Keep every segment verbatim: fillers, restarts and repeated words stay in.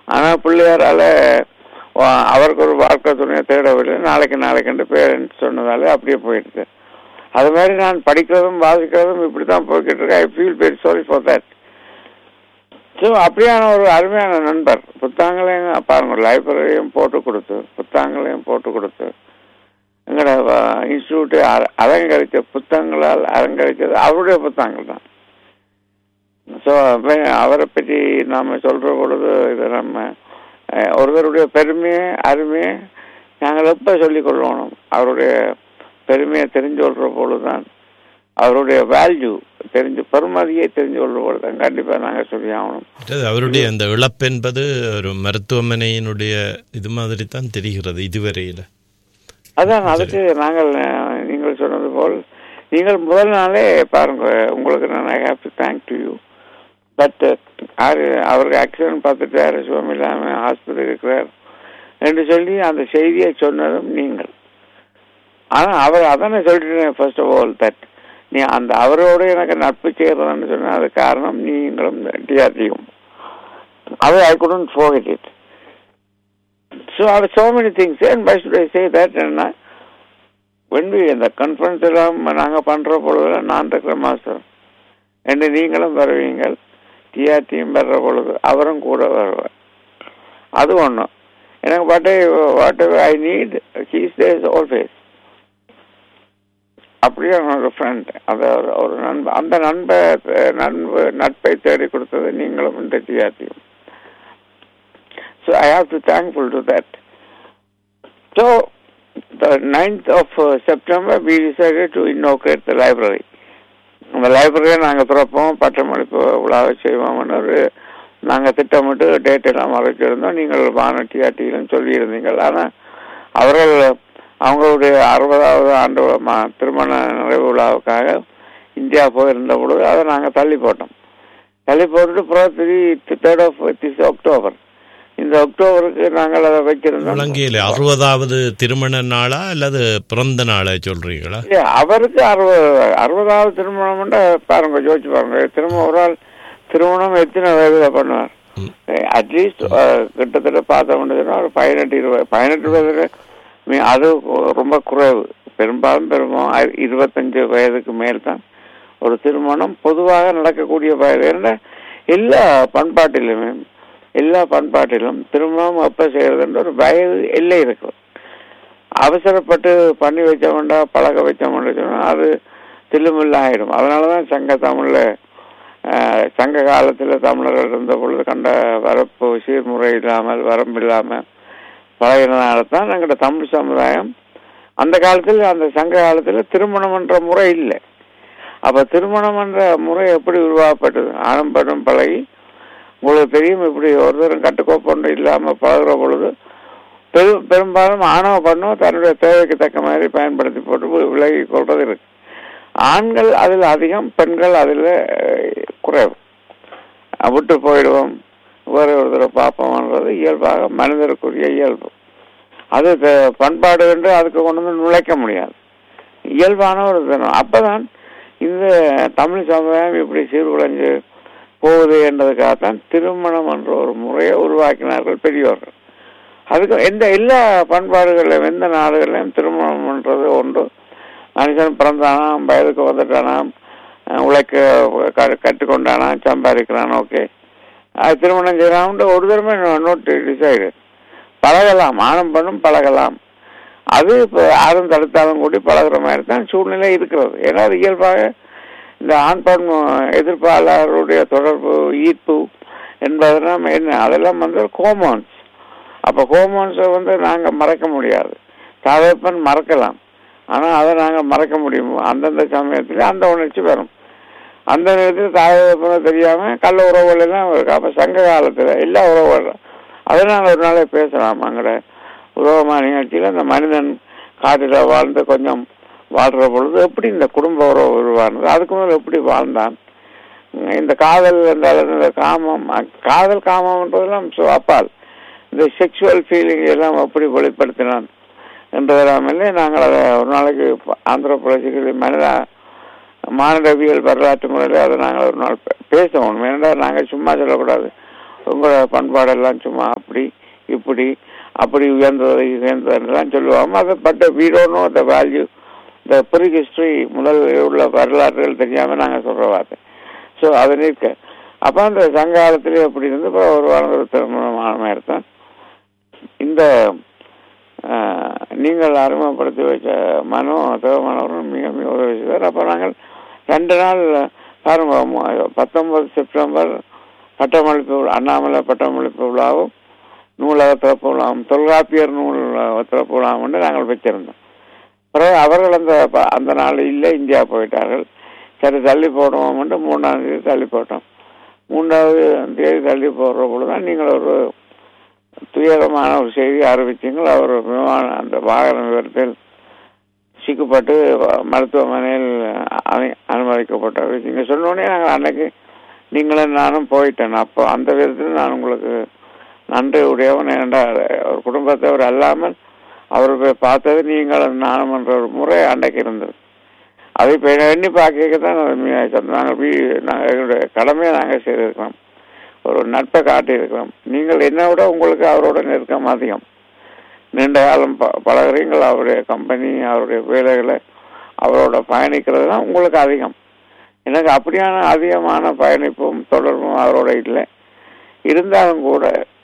ஆனால் பிள்ளையாரால அவருக்கு ஒரு வாழ்க்கை துணையை தேடவில்லை, நாளைக்கு நாளைக்கு பேரண்ட்ஸ் சொன்னதால அப்படியே போயிடுது. அது மாதிரி நான் படிக்கிறதும் வாசிக்கிறதும் இப்படி தான் போய்கிட்டு இருக்கேன். I feel very sorry for that. So அப்படியான ஒரு அருமையான நண்பர். புத்தகங்களையும் பாருங்க, லைப்ரரியும் போட்டு கொடுத்து, புத்தகங்களையும் போட்டு கொடுத்து, எங்களோட இன்ஸ்டியூட்டை அலங்கரித்த புத்தகங்களால் அலங்கரித்தது அவருடைய புத்தகங்கள் தான். ஸோ அவரை பற்றி நாம் சொல்கிற பொழுது இதை நம்ம ஒருவருடைய பெருமையை அருமையை நாங்கள் எப்போ சொல்லிக் கொள்ளணும். அவருடைய பெருமையை தெரிஞ்சு கொள்கிற பொழுது தான், அவருடைய வேல்யூ தெரிஞ்சு பெருமதியை தெரிஞ்சு கொள்கிற பொழுது தான் கண்டிப்பாக நாங்கள் சொல்லி ஆகணும். அவருடைய அந்த இழப்பு என்பது ஒரு மருத்துவமனையினுடைய இது மாதிரி தான் தெரிகிறது இதுவரையில். அதான் அதுக்கு நாங்கள் நீங்கள் சொன்னது போல் நீங்கள் முதல் நாளே பாருங்க, உங்களுக்கு நான் I have to thank to you. But யாரு அவருக்கு ஆக்சிடென்ட் பார்த்துட்டு யாரு சுகம் இல்லாமல் ஹாஸ்பிட்டல் இருக்கிறார் என்று சொல்லி அந்த செய்தியை சொன்னதும் நீங்கள். ஆனால் அவர் அதானே சொல்லிட்டேன் ஃபர்ஸ்ட் ஆஃப் ஆல் தட் நீ அந்த அவரோடு எனக்கு நட்பு செய்கிறதுன்னு சொன்னால் அது காரணம் நீங்களும் டிஆர்டியும். அது ஐ குடன்ட் ஃபர்கெட் இட். ஸோ அது so many things. And why should I say that? என்ன when we இந்த கான்ஃபரன்ஸ் எல்லாம் நாங்கள் பண்ணுற பொழுது நான் இருக்கிற மாஸ்டர் என்று நீங்களும் வருவீங்கள், டிஆர்டியும் வர்ற பொழுது அவரும் கூட வருவார். அது ஒன்றும் எனக்கு what what I need he's there's always. அப்படியே அவனோட ஃப்ரெண்ட், அது ஒரு நண்ப அந்த நண்பை நண்பு நட்பை தேடி கொடுத்தது நீங்களும் இந்த டிஆர்டியும். So I have to thankful to that. So the ninth of uh, September we decided to inaugurate the library. அந்த லைப்ரரியை நாங்கள் திறப்போம், பட்டமளிப்பு விழாவை செய்வோம்னு ஒரு நாங்கள் திட்டமிட்டு டேட் எல்லாம் மறைச்சிருந்தோம். நீங்கள் வான டிஆர்டியிலும் சொல்லியிருந்தீங்கள். ஆனால் அவர்கள் அவங்களுடைய அறுபதாவது ஆண்டு திருமண நிறைவு விழாவுக்காக இந்தியா போயிருந்த பொழுது அதை நாங்கள் தள்ளி போட்டோம். தள்ளி போட்டுட்டு ப்ரோத்ரி தேர்ட் ஆஃப் திஸ் அக்டோபர் இந்த அக்டோபருக்கு நாங்கள் அதை வைக்கிறோம். அறுபதாவது திருமண நாளா அல்லது பிறந்த நாளா சொல்றீங்களா? அவருக்கு அறுபது அறுபதாவது திருமணம் பாருங்க, யோசிச்சு பாருங்க. திரும்ப ஒரு ஆள் திருமணம் எத்தனை வயதுல பண்ணுவார்? அட்லீஸ்ட் கிட்டத்தட்ட பார்த்தோம்னா ஒரு பதினெட்டு இருபது பதினெட்டு வயதுல அது ரொம்ப குறைவு. பெரும்பாலும் பெரும்பாலும் இருபத்தஞ்சு வயதுக்கு மேல் தான் ஒரு திருமணம் பொதுவாக நடக்கக்கூடிய வயது. என்ன எல்லா பண்பாட்டிலுமே எல்லா பண்பாட்டிலும் திருமணம் அப்போ செய்யறதுன்ற ஒரு வயது எல்லை இருக்கு. அவசரப்பட்டு பண்ணி வச்சோம்டா பழக வச்சோம்னு சொன்னால் அது தில்லுமில்ல ஆயிடும். அதனால தான் சங்க தமிழில் சங்க காலத்தில் தமிழர்கள் இருந்த பொழுது கண்ட வரப்பு சீர்முறை இல்லாமல் வரம்பு இல்லாமல் பழகினால தான் எங்களோட தமிழ் சமுதாயம் அந்த காலத்தில் அந்த சங்க காலத்தில் திருமணம் என்ற முறை இல்லை. அப்போ திருமணம் என்ற முறை எப்படி உருவாக்கப்பட்டது? ஆணும் பெண்ணும் பழகி உங்களுக்கு தெரியும், இப்படி ஒருத்தரும் கட்டுக்கோப்பொன்று இல்லாமல் பழகிற பொழுது பெரும் பெரும்பாலும் ஆணவ பண்ணும் தன்னுடைய தேவைக்கு தக்க மாதிரி பயன்படுத்தி போட்டு விலகி கொள்வது இருக்கு. ஆண்கள் அதில் அதிகம், பெண்கள் அதில் குறைவு. விட்டு போயிடுவோம், வேறு ஒருத்தரை பார்ப்போம்ன்றது இயல்பாக மனிதருக்குரிய இயல்பு. அது பண்பாடு என்று அதுக்கு கொண்டு வந்து நுழைக்க முடியாது, இயல்பான ஒரு தினம். அப்போதான் இந்த தமிழ் சமுதாயம் இப்படி சீர்குலைஞ்சு போகுது என்றதுக்காகத்தான் திருமணம் என்ற ஒரு முறையை உருவாக்கினார்கள் பெரியோர்கள். அதுக்கு எந்த எல்லா பண்பாடுகளிலும் எந்த நாடுகளிலும் திருமணம் என்றது ஒன்று. மனுஷன் பிறந்தானாம், வயதுக்கு வந்துட்டானாம், உழைக்க கற்றுக்கொண்டானா, சம்பாதிக்கிறான், ஓகே அது திருமணம் செய்யலாம்ன்ற ஒரு தடவை நோட்டு டிசைடு. பழகலாம், ஆணும் பெண்ணும் பழகலாம். அது இப்போ யாரும் தடுத்தாலும் கூடி பழகிற மாதிரி தான் சூழ்நிலை இருக்கிறது. ஏன்னா அது இயல்பாக இந்த ஆண் பெண் எதிர்ப்பாளருடைய தொடர்பு ஈர்ப்பு என்பதெல்லாம் என்ன, அதெல்லாம் வந்து ஹோமோன்ஸ். அப்போ ஹோமோன்ஸை வந்து நாங்கள் மறக்க முடியாது. தகப்பன் மறக்கலாம், ஆனால் அதை நாங்கள் மறக்க முடியுமோ அந்தந்த சமயத்தில் அந்த உணர்ச்சி வரும். அந்த நேரத்தில் தகப்பனை தெரியாமல் கள்ள உறவுகள் எல்லாம் இருக்கு. அப்போ சங்க காலத்தில் எல்லா உறவுகளும் அதனால் ஒரு நாளே பேசலாம். அங்கட உறவுமான நிகழ்ச்சியில் அந்த மனிதன் காட்டில் வாழ்ந்து கொஞ்சம் வாழ்கிற பொழுது எப்படி இந்த குடும்ப உறவு உருவானது, அதுக்கு முதல் எப்படி வாழ்ந்தான், இந்த காதல் என்றால் இந்த காமம் காதல் காமம்ன்றதெல்லாம் அப்பால் இந்த செக்ஷுவல் ஃபீலிங் எல்லாம் எப்படி வெளிப்படுத்தினான் என்றதெல்லாமே நாங்கள் அதை ஒரு நாளைக்கு ஆந்திரோபாலஜிக்கலி மனித மானிடவியல் வரலாற்று முறையில் அதை நாங்கள் ஒரு நாள் பேசணும். ஏனென்றால் நாங்கள் சும்மா சொல்லக்கூடாது. உங்களோட பண்பாடெல்லாம் சும்மா அப்படி இப்படி அப்படி உயர்ந்தது உயர்ந்ததுன்னு சொல்லுவாங்க. அதை but we don't know the value, the pre-history, முதல் உள்ள வரலாறுகள் தெரியாமல் நாங்கள் சொல்கிற வார்த்தை. ஸோ அது நிற்க அப்போ அந்த சங்காலத்திலே அப்படி இருந்து இப்போ ஒரு வாழ்ந்த திருமணமான மாதிரி தான் இந்த நீங்கள் அறிமுகப்படுத்தி வச்ச மனோ தேவமானவரும் மிக மிக உதவி செய்தார். அப்போ நாங்கள் ரெண்டு நாள் பாருங்க, பத்தொன்பது செப்டம்பர் பட்டமளிப்பு அண்ணாமலை பட்டமளிப்பு விழாவும் நூலக திறப்பு விழாவும் தொல்காப்பியர் நூல் திறப்பு விழாவும் வந்து நாங்கள் வச்சிருந்தோம். பிறகு அவர்கள் அந்த அந்த நாள் இல்லை, இந்தியா போயிட்டார்கள். சரி தள்ளி போடுவோம் என்று மூணாம் தேதி தள்ளி போட்டோம். மூன்றாவது தேதி தள்ளி போடுற பொழுதுதான் நீங்கள் ஒரு துயரமான ஒரு செய்தி அறிவித்தீங்கள். அவர் விமான அந்த வாகன விபத்தில் சிக்கப்பட்டு மருத்துவமனையில் அனுமதிக்கப்பட்டார். நீங்கள் சொன்னோடனே நாங்கள் அன்னைக்கு நீங்களும் நானும் போயிட்டேன். அப்போ அந்த விதத்தில் நான் உங்களுக்கு நன்றி உடையவன். என்றால் ஒரு குடும்பத்தவர் அல்லாமல் அவர் போய் பார்த்தது நீங்களும் நானும் என்ற ஒரு முறை அன்றைக்கு இருந்தது. அதை இப்போ எண்ணி பார்க்க தான் நாங்கள் வீ நாங்கள் எங்களுடைய கடமையை நாங்கள் செய்திருக்கிறோம், ஒரு நட்பை காட்டியிருக்கிறோம். நீங்கள் என்னை விட உங்களுக்கு அவரோட நெருக்கம் அதிகம். நீண்ட காலம் ப பழகிறீங்கள். அவருடைய கம்பெனி அவருடைய வேலைகளை அவரோட பயணிக்கிறது தான் உங்களுக்கு அதிகம். எனக்கு அப்படியான அதிகமான பயணிப்பும் தொடர்பும் அவரோட இல்லை. இருந்தாலும் கூட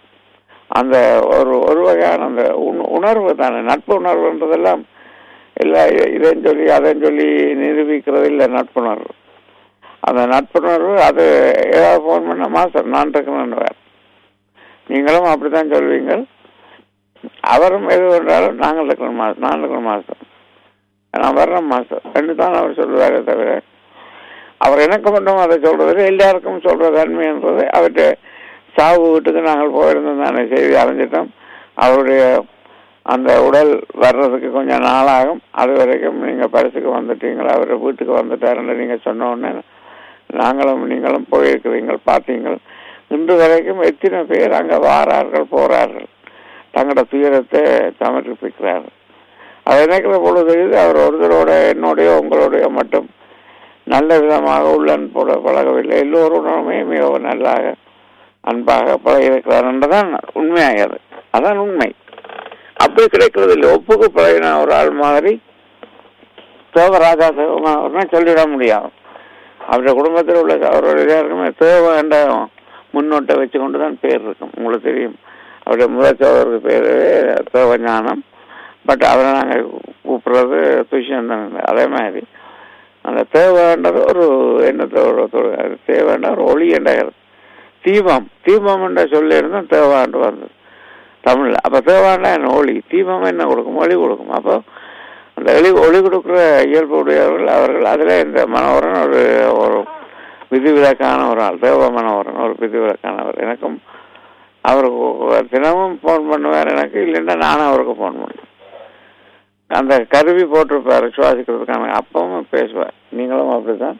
அந்த ஒரு ஒரு வகையான அந்த உணர்வு தானே, நட்பு உணர்வுன்றதெல்லாம் இல்லை இதையும் சொல்லி அதையும் சொல்லி நிரூபிக்கிறது இல்லை. நட்புணர்வு, அந்த நட்புணர்வு அது ஏதாவது ஃபோன் பண்ண மாஸ்டர் நான் இருக்கணும்னுவார். நீங்களும் அப்படித்தான் சொல்வீங்க. அவரும் எது என்றாலும் நாங்கள் இருக்கணும் மாஸ்டர், நான் இருக்கணும் மாஸ்டர், நான் வர்றேன் மாஸ்டர் ரெண்டு தான் அவர் சொல்லுவாரே தவிர அவர் எனக்கு மட்டும் அதை சொல்றது எல்லாருக்கும் சொல்ற தன்மை என்றது. அவர்கிட்ட சாவு வீட்டுக்கு நாங்கள் போயிருந்தோம் தானே, செய்தி அறிஞ்சிட்டோம். அவருடைய அந்த உடல் வர்றதுக்கு கொஞ்சம் நாளாகும். அது வரைக்கும் நீங்கள் பரிசுக்கு வந்துட்டீங்களா, அவர் வீட்டுக்கு வந்துட்டாருன்னு நீங்கள் சொன்ன உடனே நாங்களும் நீங்களும் போயிருக்கிறீங்க, பார்த்தீங்கள். இன்று வரைக்கும் எத்தனை பேர் அங்கே வாரார்கள் போகிறார்கள், தங்களோட துயரத்தை சமர்ப்பிக்கிறார்கள். அதை நினைக்கிற பொழுது அவர் ஒருத்தரோட என்னுடைய உங்களுடைய மட்டும் நல்ல விதமாக உள்ளன் போட பழகவில்லை. எல்லோருடனுமே மிகவும் நல்லாக அன்பாக பழகியிருக்கிறார் என்றதான் உண்மையாகிறது. அதான் உண்மை. அப்படி கிடைக்கிறது இல்லை. ஒப்புக்கு பழகின ஒரு ஆள் மாதிரி தேவராஜா தேவனா சொல்லிட முடியாது. அவருடைய குடும்பத்தில் உள்ள அவருடைய எல்லாருக்குமே தேவ என்ற முன்னோட்டை வச்சு கொண்டு தான் பேர் இருக்கும். உங்களுக்கு தெரியும், அவருடைய முதல் சோதருக்கு பேர் தேவஞானம். பட் அவரை நாங்கள் கூப்பிடுறது துஷ்யந்தன். அதே மாதிரி அந்த தேவைன்றது ஒரு என்னத்தோட தேவைன்ற ஒரு ஒளி என்ற தீபம், தீபம் என்ற சொல்லி இருந்தால் தேவாண்டு வந்தது தமிழ்ல. அப்போ தேவாண்டா என்ன ஒளி, தீபம் என்ன கொடுக்கும், ஒளி கொடுக்கும். அப்போ அந்த ஒளி ஒளி கொடுக்குற இயல்பு உடையவர்கள் அவர்கள். அதில் இந்த மனோகரன் ஒரு ஒரு விதிவிலக்கான ஒரு ஆள். தேவ மனோகரன் ஒரு விதிவிலக்கானவர். எனக்கும் அவருக்கு தினமும் ஃபோன் பண்ணுவார் எனக்கு, இல்லைன்னா நானும் அவருக்கு ஃபோன் பண்ணுவேன். அந்த கருவி போட்டிருப்பார் சுவாசிக்கிறதுக்கான, அப்பவும் பேசுவார். நீங்களும் அப்படிதான்.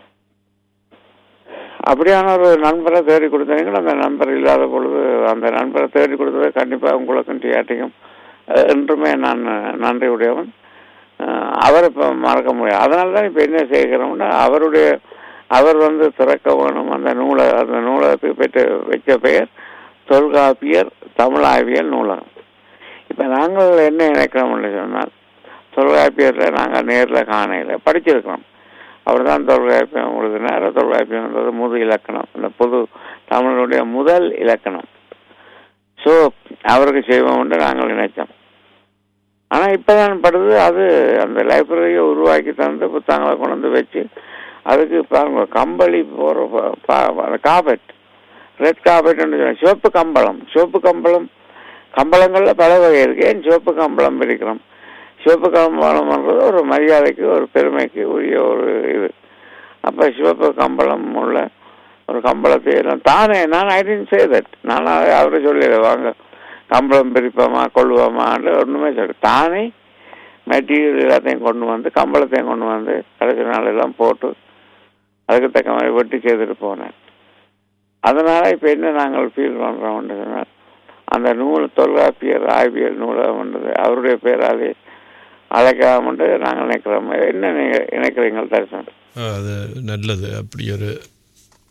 அப்படியான ஒரு நண்பரை தேடி கொடுத்தீங்களா, அந்த நண்பர் இல்லாத பொழுது அந்த நண்பரை தேடி கொடுத்ததை கண்டிப்பாக உங்களுக்கும் டிஆர்டிக்கும் என்றுமே நான் நன்றி உடையவன். அவர் இப்போ மறக்க முடியாது. அதனால தான் இப்போ என்ன செய்கிறோம்னா, அவருடைய அவர் வந்து திறக்க வேணும் அந்த நூலை. அந்த நூலகத்துக்கு பெற்று வச்ச பெயர் தொல்காப்பியர் தமிழாய்வியல் நூலகம். இப்போ நாங்கள் என்ன நினைக்கிறோம்னு சொன்னால், தொல்காப்பியரில் நாங்கள் நேரில் காணையில் படிச்சிருக்கிறோம். அவர் தான் தொல்காப்பியம் எழுதினார். தொல்காப்பியம்ன்றது முது இலக்கணம், இந்த பொது தமிழுடைய முதல் இலக்கணம். ஸோ அவருக்கு செய்வோம்னு நாங்கள் நினைச்சோம். ஆனால் இப்போ தான் படுது அது அந்த லைப்ரரியை உருவாக்கி தந்து புத்தகங்களை கொண்டு வந்து வச்சு அதுக்கு பாருங்க கம்பளி போகிற காபெட், ரெட் காபெட்னு சொல்லி சிவப்பு கம்பளம். சிவப்பு கம்பளம் கம்பளங்களில் பல வகை இருக்கு. ஏன் சிவப்பு கம்பளம் பிரிக்கிறோம்? சிவப்பு கம்பளம்ன்றது ஒரு மரியாதைக்கு ஒரு பெருமைக்கு உரிய ஒரு இது. அப்போ சிவப்பு கம்பளம் உள்ள ஒரு கம்பளத்தை தானே நான் ஐ டிடன்ட் சே தட். நான் அவரை சொல்லிடுறேன், வாங்க கம்பளம் பிரிப்போமா கொள்வோமான்னு ஒன்றுமே சொல்லி தானே மெட்டீரியல் எல்லாத்தையும் கொண்டு வந்து கம்பளத்தையும் கொண்டு வந்து கடைசி நாளெல்லாம் போட்டு அதுக்கு தக்க மாதிரி வெட்டி செய்துட்டு போனேன். அதனால் இப்போ என்ன நாங்கள் ஃபீல் பண்ணுறோம்னு சொன்னால், அந்த நூல் தொல்காப்பியர் ஆய்வியல் நூலகம்ன்றது அவருடைய பேராலே அழைக்காமட்டு நாங்கள் நினைக்கிறோம். என்ன நீங்கள் நினைக்கிறீங்க தரிசனம்? அது நல்லது. அப்படி ஒரு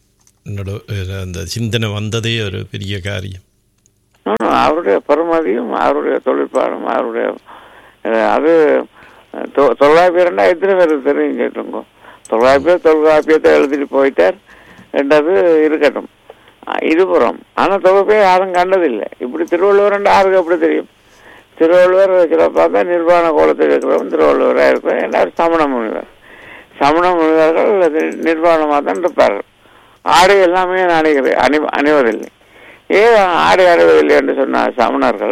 அந்த சிந்தனை வந்ததே ஒரு பெரிய காரியம். அவருடைய பெருமதியும் அவருடைய தொழிற்பாடும் அவருடைய அது தொல்காப்பியம்னா எத்தனை பேர் தெரியும் கேட்டுங்க. தொல்காப்பியம் தொல்காப்பியத்தை எழுதிட்டு போயிட்டார் என்றது இருக்கட்டும் இருபுறம். ஆனால் தொல்காப்பியம் யாரும் கண்டதில்லை. இப்படி திருவள்ளுவர் யாருக்கு அப்படி தெரியும்? திருவள்ளுவர் சிறப்பாக தான் நிர்வாண கோலத்தில் இருக்கிறவன் திருவள்ளுவராக இருக்கிறார். எல்லாரும் சமண முனிவர். சமண முனிவர்கள் நிர்வாணமாக தான் இருப்பார்கள். ஆடை எல்லாமே அணிகிற அணி அணிவதில்லை. ஏன் ஆடை அணிவதில்லை என்று சொன்ன சமணர்கள்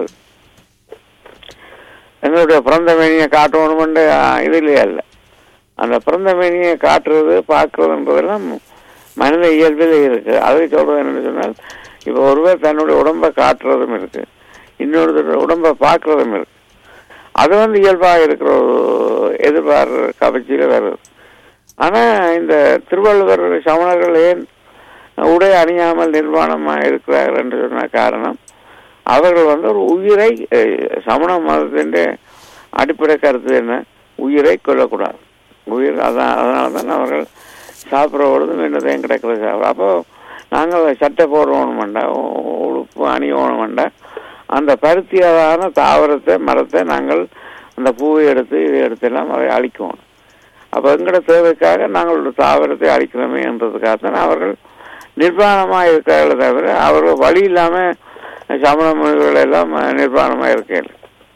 எங்களுடைய பிறந்த மேனியை காட்டணுமென்று இது இல்லையா இல்லை. அந்த பிறந்த மேனியை காட்டுறது பார்க்கறதுன்றதெல்லாம் மனித இயல்பில் இருக்கு. அதை சொல்றது என்னன்னு சொன்னால், இப்போ ஒருவர் தன்னுடைய உடம்பை காட்டுறதும் இருக்கு, இன்னொரு உடம்பை பார்க்கறதும் இருக்கு. அது வந்து இயல்பாக இருக்கிற எதிர்பார்ப்பு கவர்ச்சியில் வருது. ஆனால் இந்த திருவள்ளுவர் சமணர்கள் ஏன் உடை அணியாமல் நிர்வாணமாக இருக்கிறார்கள் என்று சொன்ன காரணம், அவர்கள் வந்து ஒரு உயிரை, சமண மதத்தின் அடிப்படை கருத்து என்ன, உயிரை கொல்லக்கூடாது. உயிர் அதான் அதனால தான் அவர்கள் சாப்பிட்ற பொழுதும் என்னதையும் கிடைக்கிறது சாப்பிட்றோம். அப்போ நாங்கள் சட்டை போடணும் வேண்டாம், உடுப்பு அணியணும் வேண்டாம், அந்த பருத்தியான தாவரத்தை மரத்தை நாங்கள் அந்த பூவை எடுத்து இதை எடுத்தெல்லாம் அதை அழிக்கணும். அப்போ எங்களோட தேவைக்காக நாங்கள் ஒரு தாவரத்தை அழிக்கிறோமே என்றதுக்காகத்தான் அவர்கள் நிர்வாணமாக இருக்கிறார்களே தவிர அவர்கள் வழி இல்லாமல் சமண மொழிகள் எல்லாம் நிர்வாணமாக இருக்கையில்.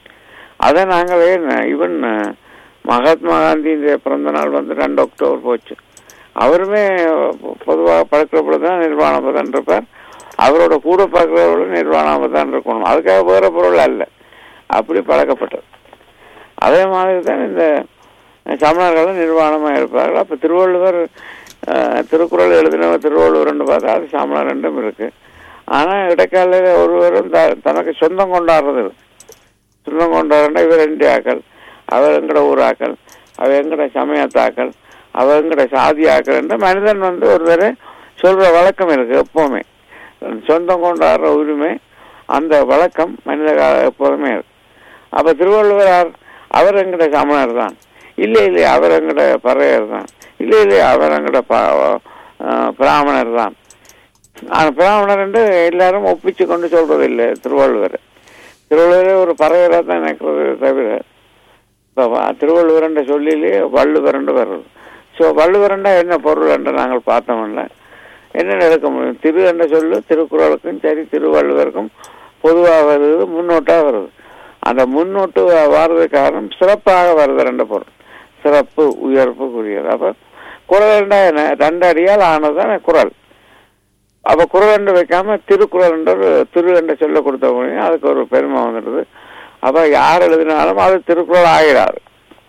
அதை நாங்கள் ஈவன் மகாத்மா காந்தியுடைய பிறந்த நாள் வந்து ரெண்டு அக்டோபர் போச்சு. அவருமே பொதுவாக பழக்கிறப்பொழுது தான் நிர்வாணமாக தான் இருப்பார். அவரோட கூட பார்க்கிறவரோட நிர்வாணமாக தான் இருக்கணும். அதுக்காக வேறு பொருள் அல்ல, அப்படி பழக்கப்பட்டது. அதே மாதிரி தான் இந்த சமணர்களும் நிர்வாணமாக இருப்பார்கள். அப்போ திருவள்ளுவர் திருக்குறள் எழுதினவர் திருவள்ளுவர்னு பார்த்தா அது சமணர் ரெண்டும் இருக்கு. ஆனால் இடைக்கால ஒருவரும் த தனக்கு சொந்தம் கொண்டாடுறது இருக்கு. சொந்தம் கொண்டாடுறா இவர் ரெண்டு ஆக்கள், அவர் எங்கட ஊராக்கள், அவர் எங்கட சமயத்தாக்கள், அவர் எங்கட சாதி ஆக்கள் என்று மனிதன் வந்து ஒருத்தர் சொல்ற வழக்கம் இருக்கு. எப்பவுமே சொந்தம் கொண்டாடுற உரிமை, அந்த வழக்கம் மனித எப்போதுமே இருக்கு. அப்ப திருவள்ளுவர் அவர் எங்கட சமணர் தான், இல்லை இல்லை அவர் எங்கட பறையர் தான், இல்லை இல்லை அவர் எங்கட பிராமணர் தான். அந்த பிராமணர் என்று எல்லாரும் ஒப்பிச்சு கொண்டு சொல்றது இல்லை திருவள்ளுவர். திருவள்ளுவரே ஒரு பறையராக தான் நினைக்கிறது தவிர, இப்போ திருவள்ளுவர் என்ற சொல்லிலே வள்ளுவர் என்று வருது. ஸோ வள்ளுவரண்டா என்ன பொருள் என்று நாங்கள் பார்த்தோம்ல, என்ன நடக்க முடியும்? திரு என்ற சொல்லு திருக்குறளுக்கும் சரி திருவள்ளுவருக்கும் பொதுவாக வருது, முன்னோட்டாக வருது. அந்த முன்னோட்டு வர்றது காரணம் சிறப்பாக வருது என்ற பொருள், சிறப்பு உயர்ப்புக்குரியது. அப்போ குறள் என்றா என்ன, ரெண்டு அடியால் ஆனதுதான் குறள். அப்போ குறள் என்று வைக்காம திருக்குறள் என்ற திரு என்ற சொல்ல கொடுத்த முடியும், அதுக்கு ஒரு பெருமை வந்துடுது. அப்போ யார் எழுதினாலும் அது திருக்குறள் ஆகிறாது.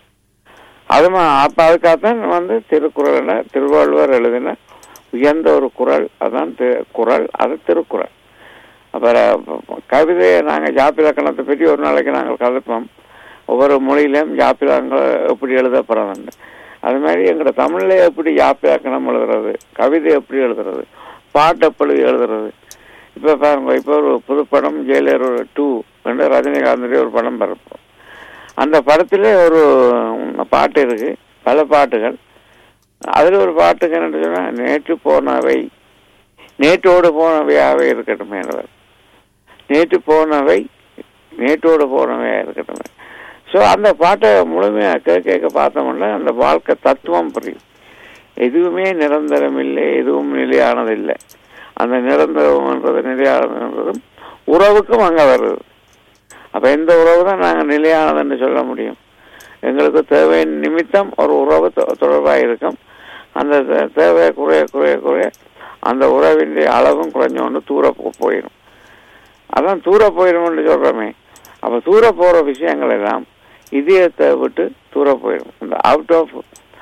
அது அப்போ அதுக்காகத்தான் வந்து திருக்குறள் திருவள்ளுவர் எழுதின உயர்ந்த ஒரு குறள், அதான் குறள், அது திருக்குறள். அப்புறம் கவிதையை நாங்கள் ஜாப்பிலக்கணத்தை பற்றி ஒரு நாளைக்கு நாங்கள் கதைப்போம். ஒவ்வொரு மொழியிலையும் ஜாப்பிலங்கள் எப்படி எழுதப்படுறது, அது மாதிரி எங்களோட தமிழ்ல எப்படி ஜாப்பிலக்கணம் எழுதுறது, கவிதை எப்படி எழுதுறது, பாட்டு எப்படி எழுதுறது. இப்போ பாருங்க, இப்போ ஒரு புதுப்படம் ஜெயிலர் ஒரு டூ ரெண்டு ரஜினிகாந்துடைய ஒரு படம் பிறப்போம். அந்த படத்துல ஒரு பாட்டு இருக்கு, பல பாட்டுகள். அதுல ஒரு பாட்டுக்கு என்ன சொன்னா, நேற்று போனவை நேற்றோடு போனவையாவே இருக்கட்டும் என்றவர், நேற்று போனவை நேற்றோடு போனவையா இருக்கட்டும். ஸோ அந்த பாட்டை முழுமையாக கேட்க கேட்க பார்த்தோம்னா அந்த வாழ்க்கை தத்துவம் புரியும். எதுவுமே நிரந்தரம் இல்லை, எதுவும் நிலையானதில்லை. அந்த நிரந்தரம்ன்றது நிலையானதுன்றதும் உறவுக்கும் அங்கே வருது. அப்போ எந்த உறவு தான் நாங்கள் நிலையானதுன்னு சொல்ல முடியும்? எங்களுக்கு தேவை நிமித்தம் ஒரு உறவு தொடர்பாக இருக்கும். அந்த தேவையை குறைய குறைய குறைய அந்த உறவின் அளவும் குறைஞ்சோன்னு தூர போயிடும். அதான் தூர போயிடும்னு சொல்கிறோமே. அப்போ தூர போகிற விஷயங்கள் எல்லாம் இதயத்தை விட்டு தூர போயிடும். இந்த out of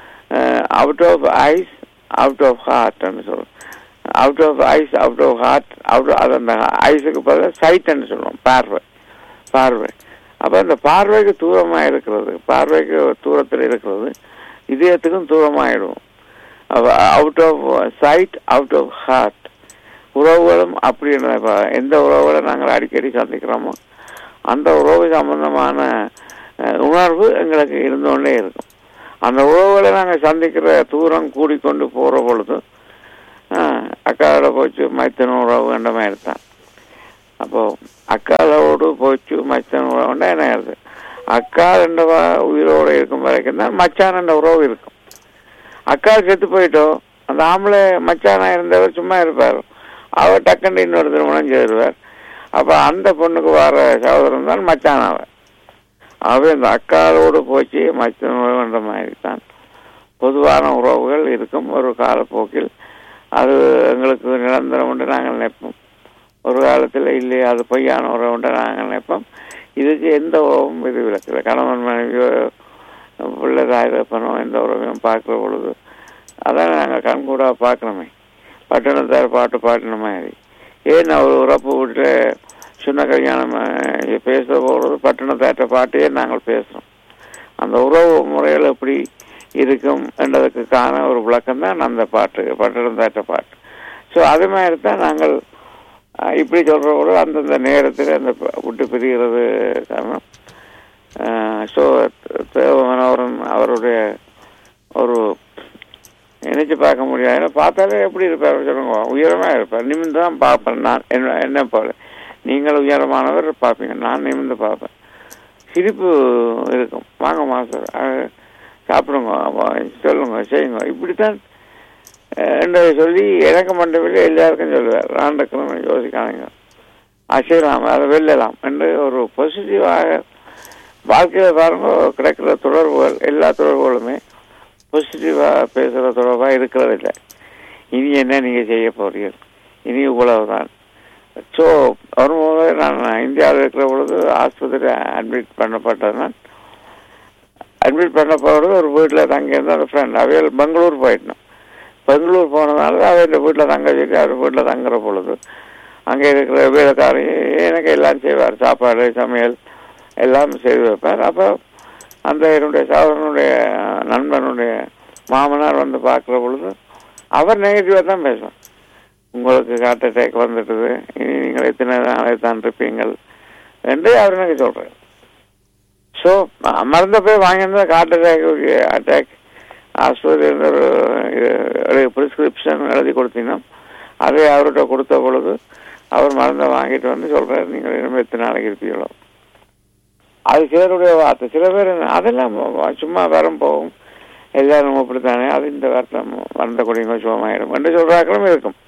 out of ice out of ஹார்ட்னு சொல்லுவோம். Out of ice out of heart out அது அந்த ஐஸுக்கு பதிலாக சைட்டுன்னு சொல்லுவோம், பார்வை பார்வை. அப்போ அந்த பார்வைக்கு தூரமாக இருக்கிறது, பார்வைக்கு தூரத்தில் இருக்கிறது இதயத்துக்கும் தூரமாகிடும். Out of sight out of heart. உறவுகளும் அப்படி எந்த உறவுகளை நாங்கள் அடிக்கடி சந்திக்கிறோமோ அந்த உறவு சம்பந்தமான உணர்வு எங்களுக்கு இருந்தோண்டே இருக்கும். அந்த உறவுகளை நாங்கள் சந்திக்கிற தூரம் கூடிக்கொண்டு போகிற பொழுது அக்காவோட போச்சு மைத்தன உறவு என்ற மாதிரி தான். அப்போ அக்காவோடு போச்சு மச்சான் உறவுண்டா என்ன ஆகுது? அக்கா என்ற உயிரோடு இருக்கும் வரைக்கும் தான் மச்சான் என்ற உறவு இருக்கும். அக்கா செத்து போயிட்டோம், அந்த ஆம்பளை மச்சானா இருந்தவர் சும்மா இருப்பார், அவர் டக்குன்னு இன்னொரு திருமணம் செய்திருவார். அப்போ அந்த பொண்ணுக்கு வர சகோதரன் தான் மச்சான் அவர். ஆகவே இந்த அக்காவோடு போச்சு மச்சான் உறவு என்ற மாதிரி தான் பொதுவான உறவுகள் இருக்கும். ஒரு காலப்போக்கில் அது எங்களுக்கு நிரந்தரம் உண்டு நாங்கள் நினைப்போம், ஒரு காலத்தில் இல்லையே அது பொய்யான உறவு உண்டு நாங்கள் நினைப்போம். இதுக்கு எந்த உறவும் இது விளக்கல. கணவன் மனைவியோ பிள்ளை தாய் தப்பனோ எந்த உறவையும் பார்க்குற பொழுது அதான் நாங்கள் கண்கூடா பார்க்கணுமே. பட்டணத்தார் பாட்டு பாட்டின மாதிரி ஏன் ஒரு உறப்பு வீட்டில் சின்ன கல்யாணம் பேசுகிற பொழுது பட்டணத்தாற்ற பாட்டையே நாங்கள் பேசுகிறோம். அந்த உறவு முறைகள் எப்படி இருக்கும் என்றதுக்கான ஒரு விளக்கம் தான் அந்த பாட்டு, பட்டணத்தாற்ற பாட்டு. ஸோ அது மாதிரி தான் நாங்கள் இப்படி சொல்கிற கூட அந்தந்த நேரத்தில் அந்த விட்டு பிரிகிறது காரணம். ஸோ தேவமனோரன் அவருடைய ஒரு நினைச்சு பார்க்க முடியாது. பார்த்தாலே எப்படி இருப்பார் சொல்லுங்க, உயரமாக இருப்பார். நிமிந்து தான் பார்ப்பேன் நான், என்ன என்ன போல நீங்கள் உயரமானவர் பார்ப்பீங்க, நான் நிமிந்து பார்ப்பேன். சிரிப்பு இருக்கும், வாங்க மாஸ்டர் சாப்பிடுங்க சொல்லுங்க செய்யுங்க இப்படித்தான் என்றதை சொல்லி எனக்கு மண்டபில் எல்லாருக்கும் சொல்லுவார். ராண்டக்கிழமை யோசிக்கானுங்க அசையலாம் அதை வெல்லலாம் என்று ஒரு பாசிட்டிவாக வாழ்க்கையில் பாருங்க. கிடைக்கிற தொடர்புகள் எல்லா தொடர்புகளுமே பாசிட்டிவாக பேசுகிற தொடர்பாக இருக்கிறது இல்லை. இனி என்ன நீங்கள் செய்ய போறீர்கள், இனி இவ்வளவுதான். ஸோ வரும்போது நான் இந்தியாவில் இருக்கிற பொழுது ஆஸ்பத்திரி அட்மிட் பண்ணப்பட்டது. நான் அட்மிட் பண்ண போகிறது ஒரு வீட்டில் தங்கியிருந்த ஒரு ஃப்ரெண்ட் அவையில் பெங்களூர் போயிட்டோம். பெங்களூர் போனதுனால அவன் வீட்டில் தங்க சொல்லி அவர் வீட்டில் தங்குற பொழுது அங்கே இருக்கிற வேலைக்காரி எனக்கு எல்லாம் செய்வார், சாப்பாடு சமையல் எல்லாம் செய்து வைப்பார். அப்போ அந்த என்னுடைய சகோதரனுடைய நண்பனுடைய மாமனார் வந்து பார்க்குற பொழுது அவர் நெகட்டிவாக தான் பேசுவார். உங்களுக்கு ஹார்ட் அட்டாக் வந்துட்டுது, இனி நீங்கள் எத்தனை நாளை தான் இருப்பீங்கள் என்று அவர் எனக்கு சொல்கிறார். ஸோ மருந்த போய் வாங்கியிருந்தா ஹார்ட் அட்டாக் அட்டாக் ஆஸ்பத்திரியில் ஒரு ப்ரிஸ்கிரிப்ஷன் எழுதி கொடுத்தீங்கன்னா அதை அவர்கிட்ட கொடுத்த பொழுது அவர் மருந்தை வாங்கிட்டு வந்து சொல்கிறார், நீங்கள் இனிமேல் எத்தனை நாளைக்கு இருப்பீங்களோ. அது சிலருடைய வார்த்தை. சில பேர் அதெல்லாம் சும்மா வரம் போகும், எல்லாரும் அப்படித்தானே, அது இந்த வருத்தம் வந்த குடிங்க சுகமாயிடும் என்று சொல்கிறாக்களும் இருக்கும்.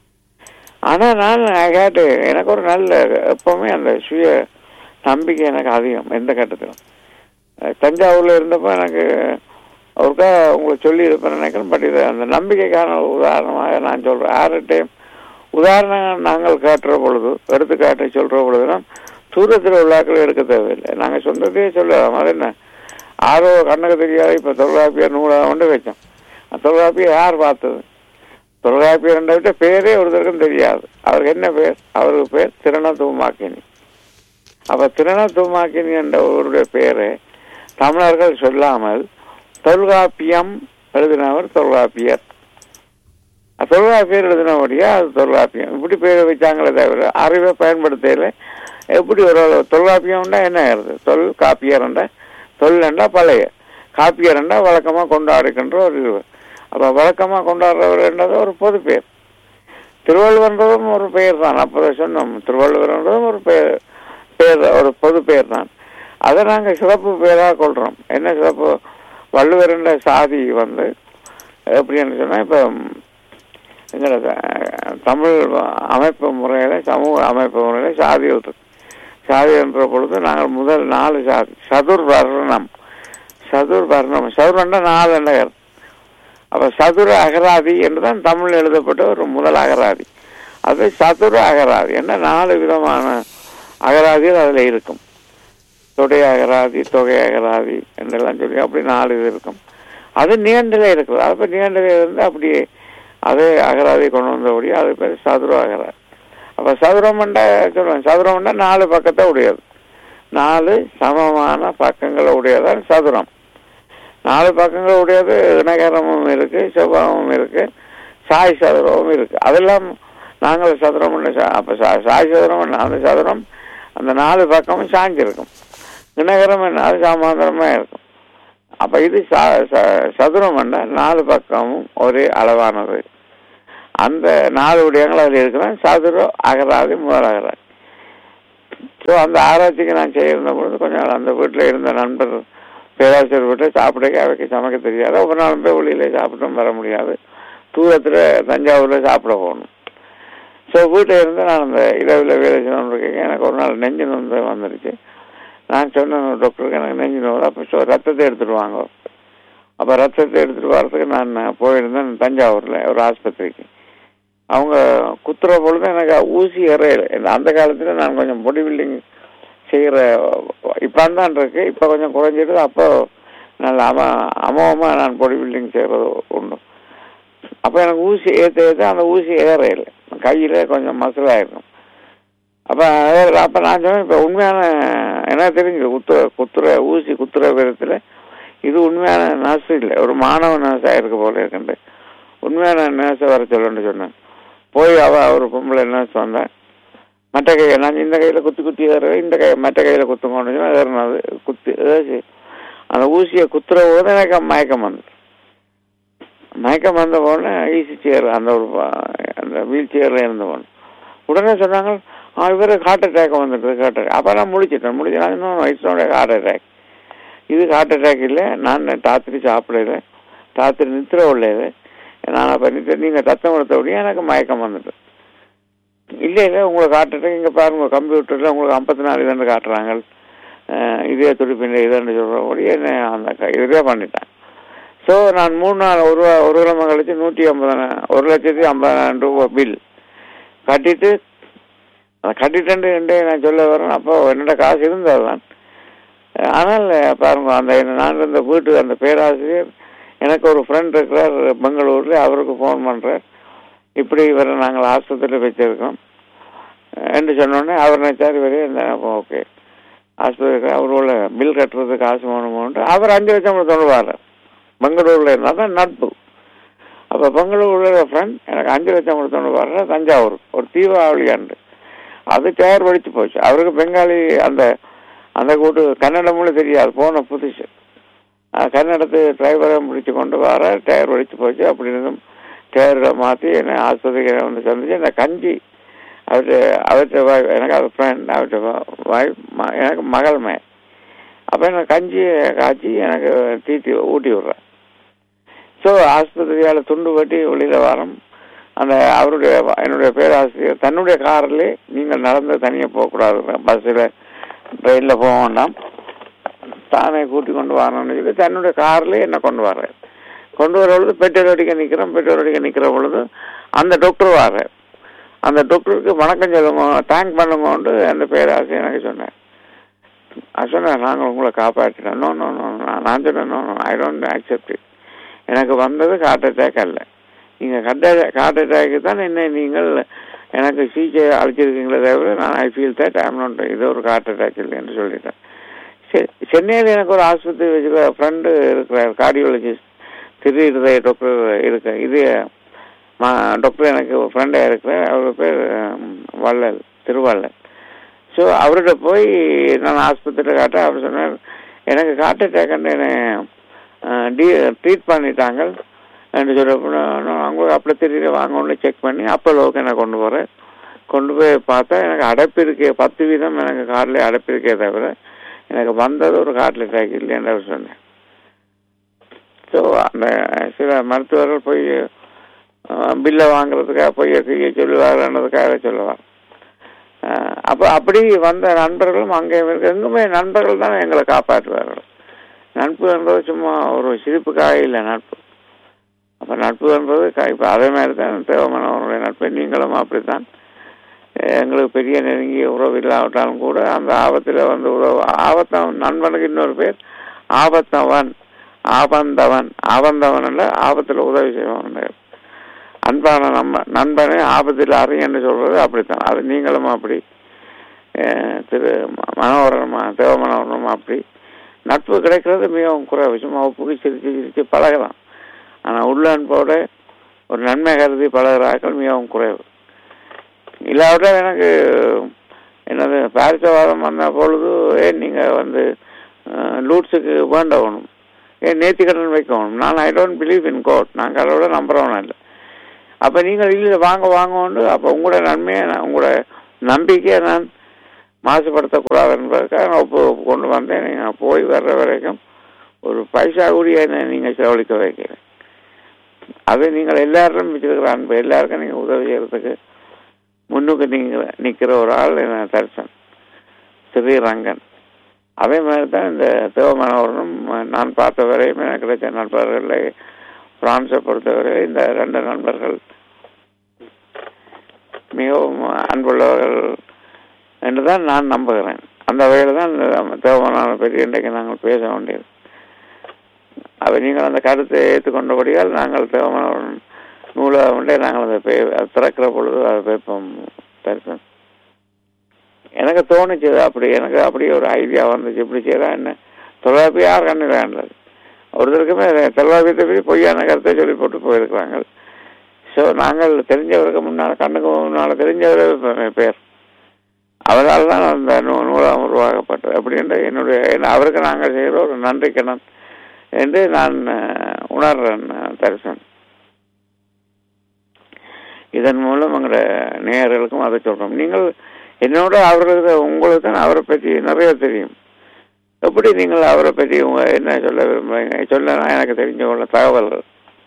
ஆனால் நான் கேட்டு எனக்கு ஒரு நல்ல எப்பவுமே அந்த சுய நம்பிக்கை எனக்கு அதிகம். எந்த கட்டத்திலும் தஞ்சாவூரில் இருந்தப்போ எனக்கு அவருக்கா உங்களுக்கு சொல்லி இருப்பேன் நினைக்கிறேன். பட் இது அந்த நம்பிக்கைக்கான உதாரணமாக நான் சொல்கிறேன். யார்கிட்டையும் உதாரணம் நாங்கள் காட்டுற பொழுது எடுத்துக்காட்டை சொல்கிற பொழுதுனா தூரத்தில் உள்ளாக்கள் எடுக்க தேவையில்லை, நாங்கள் சொந்தத்தையே சொல்லலாம். அது என்ன ஆரோ கண்ணுக்கு தெரியாது. இப்போ தொல்காப்பியர் நூலாக கொண்டு வச்சோம். தொல்காப்பியர் யார் பார்த்தது? தொல்காப்பியர் என்ற விட்ட பேரே ஒருத்தருக்கும் தெரியாது. அவருக்கு என்ன பேர்? அவருக்கு பேர் திரண தூமாக்கினி. அப்போ திரண தூமாக்கினி என்ற ஒருவருடைய பேரை தமிழர்கள் சொல்லாமல் தொல்காப்பியம் எழுதினவர் தொல்காப்பியர், தொல்காப்பியர் எழுதினபடியா அது தொல்காப்பியம் இப்படி பேர் வச்சாங்களே தவிர அறிவை பயன்படுத்தல. எப்படி ஒரு தொல்காப்பியம்னா என்ன ஆயிருது? தொல் காப்பியர்ண்டா தொல்ண்டா பழைய, காப்பியர்ண்டா வழக்கமாக கொண்டாடுகின்ற ஒரு இது. அப்போ வழக்கமாக கொண்டாடுறவர் ஒரு பொது பேர். திருவள்ளுவர்ன்றதும் ஒரு பெயர் தான். அப்போ சொன்னோம் திருவள்ளுவர்ன்றதும் ஒரு பெயர் பேர் ஒரு பொது பேர் தான். அதை நாங்கள் சிறப்பு பேராக கொள்கிறோம். என்ன சிறப்பு? வள்ளுவர்ன்ற சாதி வந்து எப்படின்னு சொன்னால் இப்போ எங்களோட தமிழ் அமைப்பு முறையில் சமூக அமைப்பு முறையில் சாதிகள் இருக்கு. சாதி என்ற பொழுது நாங்கள் முதல் நாலு சாதி சதுர் வர்ணம் சதுர் வர்ணம் சதுரண்டா நாலு எண்ணகர். அப்போ சதுர அகராதி என்று தான் தமிழ் எழுதப்பட்ட ஒரு முதல் அகராதி. அது சதுர அகராதி என்ன நாலு விதமான அகராதிகள் அதில் இருக்கும். தொடை அகராதி, தொகை அகராதி என்றெல்லாம் சொல்லி அப்படி நாலு இது இருக்கும். அது நீண்டலே இருக்குது. அப்போ நீண்டலே இருந்து அப்படியே அதே அகராதி கொண்டு வந்தபடியே அது பேர் சதுர அகராதி. அப்போ சதுரமண்டா சொல்லுவேன், சதுரமண்டா நாலு பக்கத்தை உடையது, நாலு சமமான பக்கங்களை உடையதான் சதுரம். நாலு பக்கங்கள் உடையது இணகரமும் இருக்கு, செவ்வகமும் இருக்கு, சாய் சதுரமும் இருக்கு. அதெல்லாம் நாங்கள் சதுரம் அப்போ சாய் சதுரம் அந்த சதுரம் அந்த நாலு பக்கமும் சாய்ஞ்சிருக்கும். இணகரம் என்ன அது சமாந்தரமா இருக்கும். அப்ப இது சதுரம் என்ன நாலு பக்கமும் ஒரே அளவானது. அந்த நாலு விடயங்கள் அதில் இருக்கிறேன். சதுர அகராதி முதல் அகராதி. ஸோ அந்த ஆராய்ச்சிக்கு நான் செய்யிருந்த பொழுது கொஞ்சம் நாள் அந்த வீட்டில் இருந்த நண்பர் பேராசிரியர் வீட்டில் சாப்பிடக்க அவைக்கு சமைக்க தெரியாது. ஒவ்வொரு நாளும் போய் வெளியிலே சாப்பிட்டும் வர முடியாது. தூரத்தில் தஞ்சாவூரில் சாப்பிட போகணும். ஸோ வீட்டில் இருந்து நான் அந்த இரவில் வேலை செய்யணுன்னு எனக்கு ஒரு நாள் நெஞ்சு நோந்து வந்துடுச்சு. நான் சொன்ன டாக்டருக்கு எனக்கு நெஞ்சு நோவு. அப்போ ஸோ ரத்தத்தை எடுத்துகிட்டு வாங்க. அப்போ ரத்தத்தை எடுத்துகிட்டு வர்றதுக்கு நான் போயிருந்தேன் தஞ்சாவூரில் ஒரு ஆஸ்பத்திரிக்கு. அவங்க குத்துற பொழுது எனக்கு ஊசி இறையில. அந்த காலத்தில் நான் கொஞ்சம் பாடி பில்டிங் செய்கிற இப்போ தான் இருக்கு. இப்போ கொஞ்சம் குறைஞ்சிட்டு அப்போ நல்ல அம அமோகமாக நான் பாடி பில்டிங் செய்கிறது உண்டு. அப்போ எனக்கு ஊசி ஏற்ற ஏற்ற அந்த ஊசி ஏறையில கையில் கொஞ்சம் மசிலாயிருக்கும். அப்போ அப்போ நான் சொன்னேன், இப்போ உண்மையான என்ன தெரிஞ்சு குத்துற குத்துற ஊசி குத்துற விதத்தில் இது உண்மையான நர்ஸ் இல்லை, ஒரு மாணவ நர்ஸ் ஆகிருக்கு போல இருக்குண்டு. உண்மையான நர்ஸை வர சொல்லணும்னு சொன்னேன். போய் அவள் ஒரு பொம்பளை நர்ஸ் வந்தேன். மற்ற கையை நான் இந்த கையில் குத்தி குத்தி ஏறுவேன், இந்த கை மற்ற கையில் குத்துங்கன்னு சொன்னால் ஏறினது குத்தி ஏதாச்சு அந்த ஊசியை குத்துற போது எனக்கு மயக்கம் வந்து மயக்கம் வந்த போன ஈஸி சேர் அந்த ஒரு அந்த வீல் சேரில் இருந்த போன உடனே சொன்னாங்க இவருக்கு ஹார்ட் அட்டாக் வந்துட்டு ஹார்ட் அட்டாக். அப்போ நான் முடிச்சிட்டேன் முடிச்சு நான் இன்னும் வயசுனோட ஹார்ட் அட்டாக். இது ஹார்ட் அட்டாக் இல்லை, நான் ராத்திரி சாப்பிடல, ராத்திரி நித்திர உள்ளது. நான் அப்போ நித்திர நீங்கள் ரத்தம் கொடுத்தபடியே எனக்கு மயக்கம் வந்துட்டு. இல்லை இல்லை உங்களுக்கு ஹார்ட் அட்டாக் இங்கே பாருங்க கம்ப்யூட்டரில் உங்களுக்கு ஐம்பத்தி நாலு இதுன்னு காட்டுறாங்க, இதே துடிப்பின் இதுன்னு சொல்கிறபடியே என்ன அந்த இதுவே பண்ணிட்டேன். ஸோ நான் மூணு நாள் ஒரு ஒரு கிழமை கழிச்சு நூற்றி ஐம்பது ஒரு லட்சத்தி ஐம்பதாயிரம் ரூபா பில் கட்டிட்டு அதை கட்டிட்டேன்ட்டு நான் சொல்ல வரேன். அப்போ என்னோட காசு இருந்தது தான். ஆனால் பாருங்க அந்த நான் இருந்த வீட்டு அந்த பேராசிரியர் எனக்கு ஒரு ஃப்ரெண்ட் இருக்கிறார் பெங்களூரில், அவருக்கு ஃபோன் பண்ணுறார், இப்படி இவரை நாங்கள் ஆஸ்பத்திரியில் வச்சுருக்கோம் என்று சொன்னோடனே அவர் நினைச்சார் இவரே இருந்தால் ஓகே ஆஸ்பத்திரி அவரோட பில் கட்டுறதுக்கு காசு வேணுமோன்ட்டு அவர் அஞ்சு லட்சம் தொழுவார். பெங்களூரில் இருந்தால் தான் நட்பு. அப்போ பெங்களூரில் ஃப்ரெண்ட் எனக்கு அஞ்சு லட்சம் கொடுத்தோன்னு வர்ற தஞ்சாவூர் ஒரு தீபாவளியாண்டு அது டயர் வெடிச்சு போச்சு. அவருக்கு பெங்காலி அந்த அந்த கூட்டு கன்னடமும் தெரியாது, போன புதுசு கன்னடத்து டிரைவரை முடிச்சு கொண்டு வர டயர் வெடிச்சு போச்சு. அப்படி இருந்தும் டயரை மாற்றி என்னை ஆஸ்பத்திரிக்கு வந்து சந்திச்சு இந்த கஞ்சி அவர்கிட்ட அவர்கிட்ட வாய் எனக்கு அது ஃப்ரெண்ட் அவர்கிட்ட வாய் எனக்கு மகள் மே அப்போ எனக்கு கஞ்சியை காய்ச்சி எனக்கு தீத்தி ஊட்டி விட்றேன். ஸோ ஆஸ்பத்திரியால் துண்டு கட்டி வெளியில் வரோம். அந்த அவருடைய என்னுடைய பேராசிரியர் தன்னுடைய காரிலே நீங்கள் நடந்து தனியாக போகக்கூடாது, பஸ்ஸில் ட்ரெயினில் போக வேண்டாம், தானே கூட்டி கொண்டு வரணும்னு சொல்லி தன்னுடைய காரில் என்னை கொண்டு வர்றார். கொண்டு வர பொழுது பெட்ரோல் அடிக்க நிற்கிறோம். பெட்ரோல் அடிக்க நிற்கிற பொழுது அந்த டாக்டர் வர்றார். அந்த டாக்டருக்கு வணக்கம் சொல்லுங்க, தேங்க் பண்ணுங்கன்ட்டு அந்த பேராசிரியர் எனக்கு சொன்னேன். அது சொன்னேன் நாங்கள் உங்களை காப்பாற்றினோம். நோ நோ நோ நான் சொன்னேன் no no I don't accept it. எனக்கு வந்தது ஹார்ட் அட்டாக் அல்ல, நீங்கள் ஹார்ட் ஹார்ட் அட்டாக்கு தான் என்ன நீங்கள் எனக்கு சிகிச்சை அழைச்சிருக்கீங்களே தவிர நான் I feel that I'm not இது ஒரு ஹார்ட் அட்டாக் இல்லை என்று சொல்லிட்டேன். சென்னையில் எனக்கு ஒரு ஆஸ்பத்திரி வச்சுருக்க ஃப்ரெண்டு இருக்கிறார், கார்டியாலஜிஸ்ட் திருஹய டாக்டர் இருக்கு. இது டாக்டர் எனக்கு ஃப்ரெண்டாக இருக்கிறார், அவர் பேர் வள்ளல் திருவள்ளல். ஸோ அவர்கிட்ட போய் நான் ஆஸ்பத்திரியில் காட்டேன். அவர் சொன்னார் எனக்கு ஹார்ட் அட்டாக்ன்னு என்னை டி ட்ரீட் பண்ணிட்டாங்க என்று சொல்ல அவங்களுக்கு அப்படி தெரியல வாங்க ஒன்று செக் பண்ணி அப்போலோவுக்கு என்னை கொண்டு போகிறேன். கொண்டு போய் பார்த்தா எனக்கு அடைப்பு இருக்கே, பத்து வீதம் எனக்கு கார்டில் அடைப்பு இருக்கே தவிர எனக்கு வந்தது ஒரு ஹார்ட் அட்டாக் இல்லைன்னு அவர் சொன்னேன். ஸோ அந்த சில மருத்துவர்கள் போய் பில்லை வாங்குறதுக்காக போய் செய்ய சொல்லுவார்ன்றதுக்காக சொல்லுவார். அப்போ அப்படி வந்த நண்பர்களும் அங்கேயும் இருக்கு, எங்குமே நண்பர்கள் தான் எங்களை காப்பாற்றுவார்கள். நட்பு என்பது சும்மா ஒரு சிரிப்புக்காக இல்லை நட்பு. அப்போ நட்பு என்பது இப்போ அதே மாதிரி தான் தேவமானவர்களுடைய நட்பு. நீங்களும் அப்படித்தான். எங்களுக்கு பெரிய நெருங்கிய உறவு இல்லாவிட்டாலும் கூட அந்த ஆபத்தில் வந்து உறவு ஆபத்தவன் நண்பனுக்கு இன்னொரு பேர் ஆபத்தவன், ஆபந்தவன். ஆபந்தவன் இல்லை, ஆபத்தில் உதவி செய்வான். அன்பான நம்ம நண்பனே ஆபத்தில் அறியன்னு சொல்றது அப்படித்தான். அது நீங்களும் அப்படி, திரு மனோகரனுமா தேவ மனோகரனுமா அப்படி. நட்பு கிடைக்கிறது மிகவும் குறைவு. சும்மா ஒப்புக்கு சிரிச்சு சிரிச்சு பழகலாம். ஆனால் உள்ள அன்போட ஒரு நன்மை கருதி பழகிறார்கள் மிகவும் குறைவு. இல்லாவிட்ட எனக்கு என்னது பாரிசவாதம் வந்த பொழுது ஏன் நீங்கள் வந்து லூட்ஸுக்கு வேண்டவணும், ஏன் நேர்த்தி கடன் வைக்கணும். நான் I don't believe in code, நான் கடவுளை நம்புறவனும் இல்லை. அப்போ நீங்கள் இல்லை வாங்க வாங்கன்னு அப்போ உங்களோட நன்மையை நான் உங்களோட நம்பிக்கையை நான் மாசுபடுத்தக்கூடாது என்பதற்காக நான் ஒப்பு கொண்டு வந்தேன். நீங்கள் போய் வர்ற வரைக்கும் ஒரு பைசா கூடிய நீங்கள் செலவழிக்க வைக்கிறேன். அதை நீங்கள் எல்லாரும் வச்சிருக்கிற அன்பு எல்லாருக்கும் நீங்கள் உதவி செய்யறதுக்கு முன்னுக்கு நீங்கள் நிற்கிற ஒரு ஆள் தரிசன் ஸ்ரீரங்கன். அதே மாதிரி தான் இந்த தேவமானவரும் நான் பார்த்த வரையும் எனக்கு கிடைச்ச நண்பர்களை பிரான்ஸை பொறுத்தவரை இந்த ரெண்டு நண்பர்கள் மிகவும் அன்புள்ளவர்கள் என்றுதான் நான் நம்புகிறேன். அந்த வகையில் தான் தேவமான பற்றி இன்றைக்கு நாங்கள் பேச வேண்டியது. அதை நீங்கள் அந்த கருத்தை ஏற்றுக்கொண்டபடியால் நாங்கள் தேவமான நூலாக உண்டே நாங்கள் அதை திறக்கிற பொழுது அதை பேப்போம் தரிசனம். எனக்கு தோணுச்சு அப்படி, எனக்கு அப்படியே ஒரு ஐடியா வந்துச்சு, இப்படி செய்யலாம் என்ன தொலைபி யார் கண்ணிடான்றது ஒருத்தருக்குமே தொலைபீத்தை பற்றி பொய்யான கருத்தை சொல்லி போட்டு போயிருக்கிறாங்க. ஸோ நாங்கள் தெரிஞ்சவருக்கு முன்னால் கண்ணுக்கு முன்னால் தெரிஞ்சவரே பேர் அவரால் தான் அந்த நூ நூலாக உருவாக்கப்பட்டது அப்படின்ற என்னுடைய அவருக்கு நாங்கள் செய்கிற ஒரு நன்றி கடன் என்று நான் உணர்றேன் தரிசன். இதன் மூலம் எங்களோட நேயர்களுக்கும் அதை சொல்கிறோம். நீங்கள் என்னோட அவருக்கு உங்களுக்கு தான் அவரை பற்றி நிறைய தெரியும். எப்படி நீங்கள் அவரை பற்றி உங்க என்ன சொல்ல விரும்புறீங்க? சொல்ல எனக்கு தெரிஞ்ச உள்ள தகவல்கள்.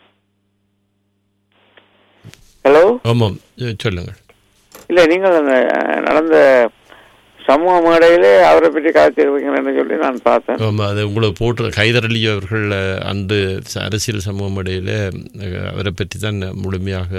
ஹலோ, ஆமாம் சொல்லுங்கள். இல்லை நீங்கள் அந்த நடந்த சமூக மேடையிலே அவரை பற்றி காத்திருப்பீங்கன்னு சொல்லி நான் பார்த்தேன். ஆமாம், அது உங்களுக்கு போட்டு ஹைதர் அலி அவர்கள் அந்த அரசியல் சமூக மேடையில் அவரை பற்றி தான் முழுமையாக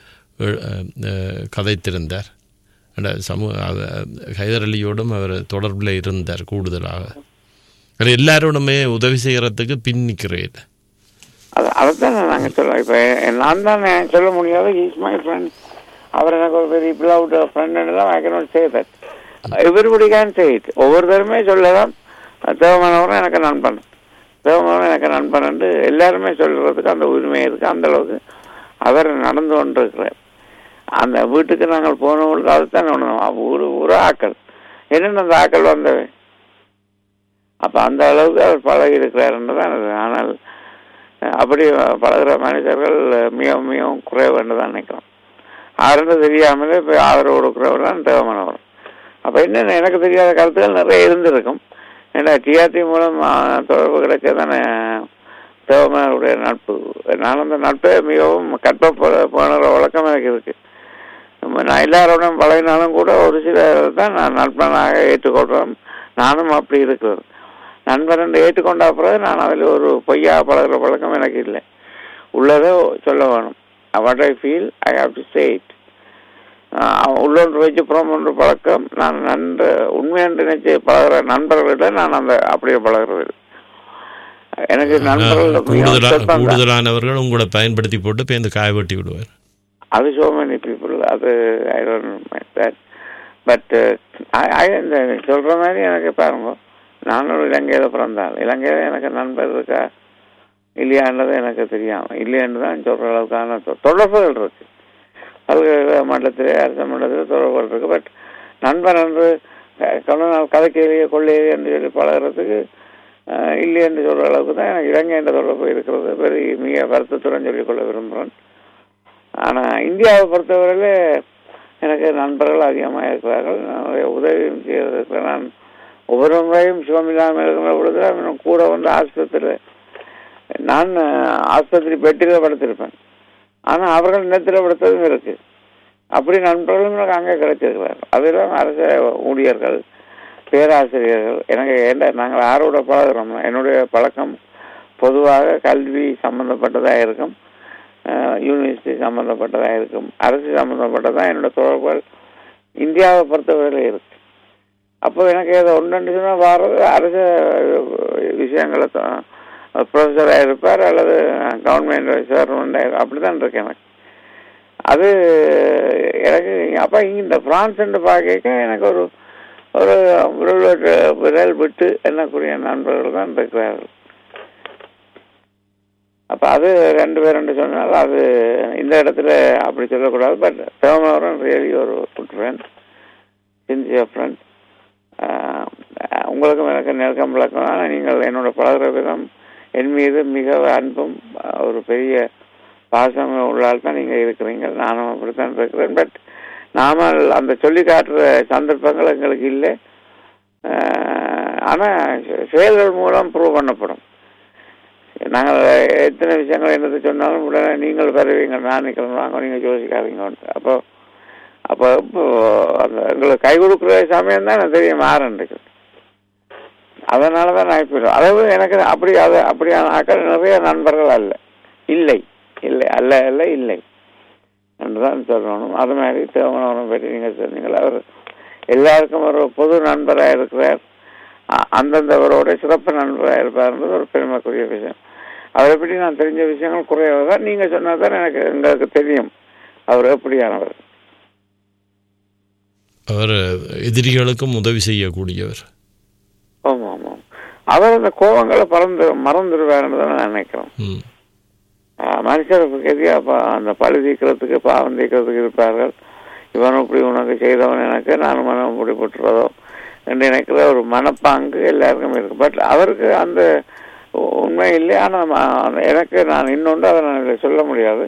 கதைத்திருந்தார். சமூக ஹைதர் அலியோடும் அவர் தொடர்பில் இருந்தார். கூடுதலாக அவர் எல்லாரோடுமே உதவி செய்கிறதுக்கு பின் நிற்கிறேன். அது அதைத்தான் நாங்கள் சொல்லுவோம். இப்போ நான் தான் சொல்ல முடியாது இஸ் மை ஃப்ரெண்ட், அவர் எனக்கு ஒரு பெரிய பிளவுட் ஃப்ரெண்ட் தான் I cannot say that. Everybody can say it. ஒவ்வொருத்தருமே சொல்லலாம் தேவமானவரும் எனக்கு நண்பன், தேவமானவரும் எனக்கு நண்பன் என்று எல்லாருமே சொல்கிறதுக்கு அந்த உரிமை இருக்குது. அந்த அளவுக்கு அவர் நடந்து கொண்டிருக்கிறார். அந்த வீட்டுக்கு நாங்கள் போனவங்களுக்கு அதுதான் ஒன்று ஊர் ஊர் ஆக்கள் என்னென்ன அந்த ஆக்கள் வந்தவை. அப்போ அந்த அளவுக்கு அவர் பழகி இருக்கிறாருன்னு தான். ஆனால் அப்படி பழகிற மனிதர்கள் மிகவும் மிகவும் குறைவுன்னு தான் நினைக்கிறோம். ஆறுன்னு தெரியாமலே இப்போ ஆதரவு கொடுக்குறவர் தான் தேவமானவர். அப்போ என்னென்ன எனக்கு தெரியாத கருத்துக்கள் நிறைய இருந்திருக்கும். ஏன்னா டிஆர்டி மூலம் தொடர்பு கிடைச்ச தானே தேவமானவருடைய நட்பு. நான் அந்த நட்பை மிகவும் கற்ப போன வழக்கம் எனக்கு இருக்கு. நான் எல்லாரோடும் பழகினாலும் கூட ஒரு சில தான் நான் நண்பனாக ஏற்றுக்கொள்கிறேன். நானும் அப்படி இருக்கிறது. நண்பன் என்று ஏற்றுக்கொண்ட பிறகு நான் அதில் ஒரு பொய்யா பழகிற பழக்கம் எனக்கு இல்லை. உள்ளதோ சொல்ல வேணும். What I feel I have to say it. உள்ளொன்று வச்சு புறம் ஒன்று பழக்கம். நான் நன்று உண்மையென்று நினைச்சு பழகிற நண்பர்களிடம் நான் அந்த அப்படியே பழகிறது. எனக்கு நண்பர்கள் கூடுதலானவர்கள் உங்களை பயன்படுத்தி போட்டு பேருந்து காய வெட்டி விடுவார். அது so many people. அது I don't mind that. But இந்த சொல்கிற மாதிரி எனக்கு பாருங்க, நானும் இலங்கையில் பிறந்தாள். இலங்கையில் எனக்கு நண்பர் இருக்கா இல்லையான்றது எனக்கு தெரியாமல் இல்லையான்னு தான் சொல்கிற அளவுக்கான தொடர்புகள் இருக்குது. பல்கலைக்கழக மண்டலத்தில் அரசு மண்டலத்தில் தொடர்புகள் இருக்குது. பட் நண்பன் என்று நாள் கதைக்கேறிய கொள்ளையே என்று சொல்லி பழகிறதுக்கு இல்லை என்று சொல்கிற அளவுக்கு தான் எனக்கு இலங்கை என்ற தொடர்பு இருக்கிறது. பெரிய மிக வருத்தத்துடன் சொல்லிக்கொள்ள விரும்புகிறேன். ஆனால் இந்தியாவை பொறுத்தவரையில் எனக்கு நண்பர்கள் அதிகமாக இருக்கிறார்கள். நிறைய உதவியும் செய்திருக்கிறேன். நான் ஒவ்வொரு முறையும் சுகமில்லாமல் இருக்கிற பொழுது கூட வந்து ஆஸ்பத்திரியில் நான் ஆஸ்பத்திரி பெட்டியில் படுத்திருப்பேன். ஆனால் அவர்கள் நிலத்தில் படுத்ததும் இருக்கு. அப்படி நண்பர்களும் எனக்கு அங்கே கிடைச்சிருக்கிறார்கள். அதெல்லாம் அரசு ஊழியர்கள், பேராசிரியர்கள். எனக்கு ஏண்ட நாங்கள் யாரோட பழகிறோம், என்னுடைய பழக்கம் பொதுவாக கல்வி சம்பந்தப்பட்டதாக இருக்கும், யூனிவர்சிட்டி சம்பந்தப்பட்டதாக இருக்கும், அரசு சம்பந்தப்பட்டதான் என்னோட தொடர்புகள் இந்தியாவை பொறுத்தவரையில் இருக்கு. அப்போ எனக்கு ஏதோ ஒன்று சொன்னால் வர்றது அரசு விஷயங்களை ப்ரொஃபஸராக இருப்பார் அல்லது கவர்மெண்ட் சர்வெண்ட் அப்படி தான் இருக்கு எனக்கு. அது எனக்கு அப்போ இந்த பிரான்ஸ் என்று பார்க்க எனக்கு ஒரு ஒரு விரல் விட்டு என்னக்கூடிய நண்பர்கள் தான் இருக்கிறார்கள். அப்போ அது ரெண்டு பேர் ரெண்டு சொன்னால் அது இந்த இடத்துல அப்படி சொல்லக்கூடாது. பட் தேவமானவரும் ரியலி ஒரு குட் ஃப்ரெண்ட், சின்சியர் ஃப்ரெண்ட். உங்களுக்கும் எனக்கு நெருக்கம் பழக்கம். ஆனால் நீங்கள் என்னோட பழகிற விதம் என் மீது மிக அன்பும் ஒரு பெரிய பாசம் உள்ளால் தான் நீங்கள் இருக்கிறீங்க, நானும் அப்படித்தான் இருக்கிறேன். பட் நாம அந்த சொல்லி காட்டுற சந்தர்ப்பங்கள் எங்களுக்கு இல்லை. ஆனால் செயல்கள் மூலம் ப்ரூவ் பண்ணப்படும். நாங்கள் எத்தனை விஷயங்கள் என்னது சொன்னாலும் உடனே நீங்கள் பெறுவீங்க, நான் நிற்கிறேன் வாங்க நீங்கள் யோசிக்காதீங்க. அப்போ அப்போ இப்போ அந்த எங்களுக்கு கை கொடுக்குற சமயம் தான் எனக்கு தெரியும் மாறன்றைக்கு. அதனால தான் நான் இப்போ அதாவது எனக்கு அப்படி அதை அப்படியான ஆக்கள் நிறைய நண்பர்கள் அல்ல, இல்லை இல்லை அல்ல அல்ல இல்லை என்று தான் சொல்லணும். அது மாதிரி தேவனவரம் பற்றி நீங்கள் சொன்னீங்கள். அவர் எல்லாருக்கும் ஒரு பொது நண்பராக இருக்கிறார், அந்தந்தவரோட சிறப்பு நண்பராக இருப்பார்ன்றது ஒரு பெருமைக்குரிய விஷயம். அவரை பற்றி நான் தெரிஞ்ச விஷயங்கள் குறைவாக தான் நீங்கள் சொன்னால் தான் எனக்கு எங்களுக்கு தெரியும் அவர் எப்படியானவர். அவர் எதிரிகளுக்கும் உதவி செய்யக்கூடியவர். ஆமாம் ஆமாம். அவர் அந்த கோபங்களை பறந்து மறந்துடுவார்னு தான் நான் நினைக்கிறேன். மனுஷருக்கு எதிராக அந்த பழி தீக்கிறதுக்கு பாவம் தீக்கிறதுக்கு இருப்பார்கள். இவனும் இப்படி உனக்கு செய்தவன் எனக்கு நானும் மனம் இப்படி போட்டுறதோ என்று நினைக்கிற ஒரு மனப்பாங்கு எல்லாருக்கும் இருக்கு. பட் அவருக்கு அந்த உண்மை இல்லை. ஆனால் எனக்கு நான் இன்னொன்று அதை நான் சொல்ல முடியாது.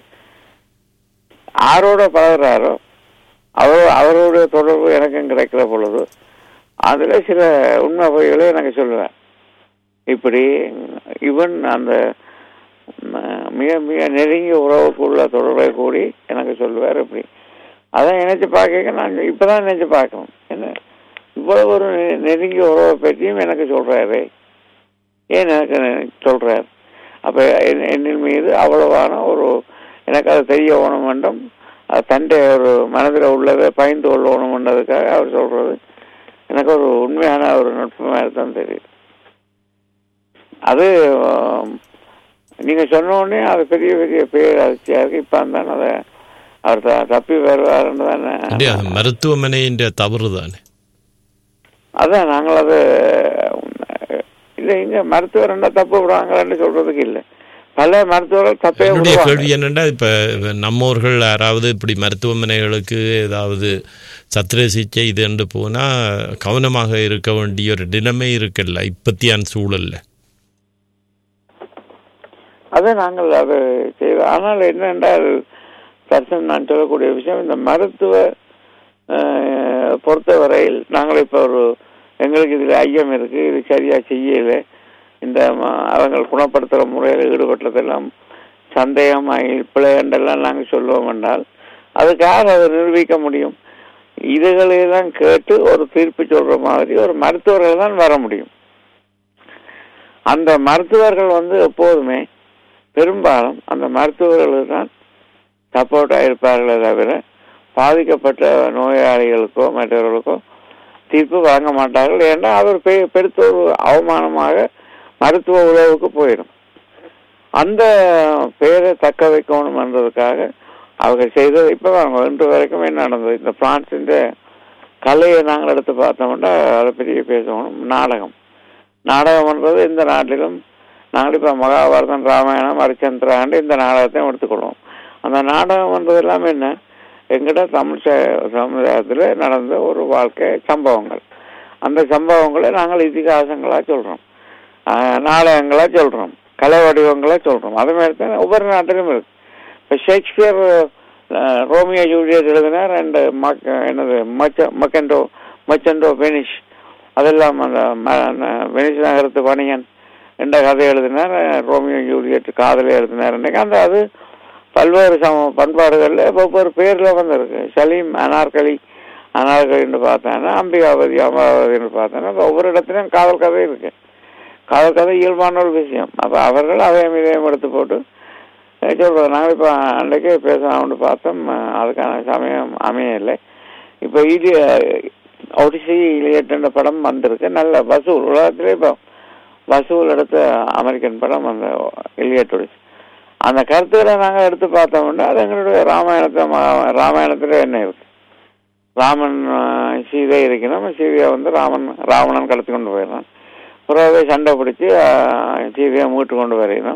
யாரோட பழகிறாரோ அவரோ அவருடைய தொடர்பு எனக்கும் கிடைக்கிற பொழுது அதில் சில உண்மை பொய்களை எனக்கு சொல்லுவேன். இப்படி இவன் அந்த மிக மிக நெருங்கிய உறவுக்குள்ள தொடர்பை கூடி எனக்கு சொல்லுவார். இப்படி அதான் நினைச்சு பார்க்க நான் இப்போதான் நினைச்சு பார்க்கணும். என்ன இவ்வளவு ஒரு நெருங்கிய உறவை பற்றியும் எனக்கு சொல்றாரு, ஏன் எனக்கு சொல்றார்? அப்ப என்னின் மீது அவ்வளவான ஒரு எனக்கு அது தெரிய ஓணும் வேண்டும், அது தண்டை ஒரு மனதில் உள்ளதை பயந்து கொள்ளணும் என்றதுக்காக அவர் சொல்றது எனக்கு ஒரு உண்மையான ஒரு நுட்பமாக தான் தெரியுது. அது நீங்க சொன்ன உடனே அது பெரிய பெரிய பேர் அதிர்ச்சியா இருக்கு. இப்ப தான் அதை அவர் தப்பி வருவாருன்னு தானே. மருத்துவமனையின் தவறு தானே. அதான் நாங்கள் அது இல்லை, இங்க மருத்துவர் என்ன தப்பு விடுவாங்கன்னு சொல்றதுக்கு இல்லை, பல மருத்துவர்கள் தப்பே விடுவாங்க. கேள்வி என்னன்னா, இப்ப நம்மோர்கள் யாராவது இப்படி மருத்துவமனைகளுக்கு ஏதாவது சத்திர சிகிச்சை இது என்று போனா கவனமாக இருக்க வேண்டிய ஒரு நிலைமை இருக்குல்ல இப்பத்தியான சூழல்ல. அதை நாங்கள் அதை செய்வோம். ஆனால் என்னென்றால் தர்சன் நான் சொல்லக்கூடிய விஷயம், இந்த மருத்துவ பொறுத்தவரையில் நாங்கள் இப்போ ஒரு எங்களுக்கு இதில் ஐயம் இருக்கு, இது சரியா செய்யலை, இந்த அவங்க குணப்படுத்துகிற முறையில் ஈடுபட்டதெல்லாம் சந்தேகம் பிள்ளைகண்டெல்லாம் நாங்கள் சொல்லுவோம் என்றால் அதுக்காக அதை நிரூபிக்க முடியும். இதுகளெல்லாம் கேட்டு ஒரு தீர்ப்பு சொல்ற மாதிரி ஒரு மருத்துவர்கள் தான் வர முடியும். அந்த மருத்துவர்கள் வந்து எப்போதுமே பெரும்பாலும் அந்த மருத்துவர்கள் தான் சப்போர்ட்டாக இருப்பார்களே தவிர பாதிக்கப்பட்ட நோயாளிகளுக்கோ மற்றவர்களுக்கோ தீர்ப்பு வழங்க மாட்டார்கள். ஏன்னா அவர் பெருத்த ஒரு அவமானமாக மருத்துவ உதவுக்கு போயிடும். அந்த பெயரை தக்க வைக்கணும் என்றதுக்காக அவங்க செய்தது. இப்போ அவங்க இன்று வரைக்கும் என்ன நடந்தது, இந்த பிரான்ஸின் கலையை நாங்கள் எடுத்து பார்த்தோம்னா அதை பற்றி பேசணும். நாடகம் நாடகம்ன்றது இந்த நாட்டிலும் நாங்கள் இப்போ மகாபாரதம் ராமாயணம் ஹரிச்சந்திராண்டு இந்த நாடகத்தையும் எடுத்துக்கொள்வோம். அந்த நாடகம்ன்றது எல்லாமே என்ன, எங்கிட்ட தமிழ் சமுதாயத்தில் நடந்த ஒரு வாழ்க்கை சம்பவங்கள். அந்த சம்பவங்களை நாங்கள் இதிகாசங்களாக சொல்கிறோம், நாடகங்களாக சொல்கிறோம், கலை வடிவங்களாக சொல்கிறோம். அதே மாதிரி தான் ஒவ்வொரு நாட்டிலும் இருக்கு. இப்போ ஷேக்ஸ்பியர் ரோமியோ ஜூலியட் எழுதினார், அண்ட் என்னது மச்ச மக்கண்டோ மச்சண்டோ வெனிஷ், அதெல்லாம் அந்த வெனிஷ் நகரத்து வணிகன் என்ற கதை எழுதினார். ரோமியோ ஜூலியட் காதலை எழுதினார். அந்த அது பல்வேறு சம பண்பாடுகளில் ஒவ்வொரு பேரில் வந்துருக்கு. சலீம் அனார்கலி அனார்கலின்னு பார்த்தானா, அம்பிகாவதி அமராவதினு பார்த்தானா, ஒவ்வொரு இடத்துலையும் காதல் கதை இருக்கு. காதல் கதை இயல்பான ஒரு விஷயம். அப்போ அவர்கள் அதையும் இதையும் எடுத்து போட்டு சொல்றது. நாங்கள் இப்போ அன்றைக்கே பேசலாம்னு பார்த்தோம், அதுக்கான சமயம் அமையலை. இப்போ இது ஒடிசி இலியட் படம் வந்திருக்கு, நல்ல வசூல். உலகத்திலே இப்போ வசூல் எடுத்த அமெரிக்கன் படம் அந்த இலியட் ஒடிசி. அந்த கருத்துக்களை நாங்கள் எடுத்து பார்த்தோம்னா அது எங்களுடைய ராமாயணத்தை ராமாயணத்தில் என்ன இருக்கு, ராமன் சீதை இருக்கணும், சீதையை வந்து ராமன் ராவணன் கடத்தி கொண்டு போயிடணும், பிறகு சண்டை பிடிச்சி சீதையை மீட்டு கொண்டு வரையணும்.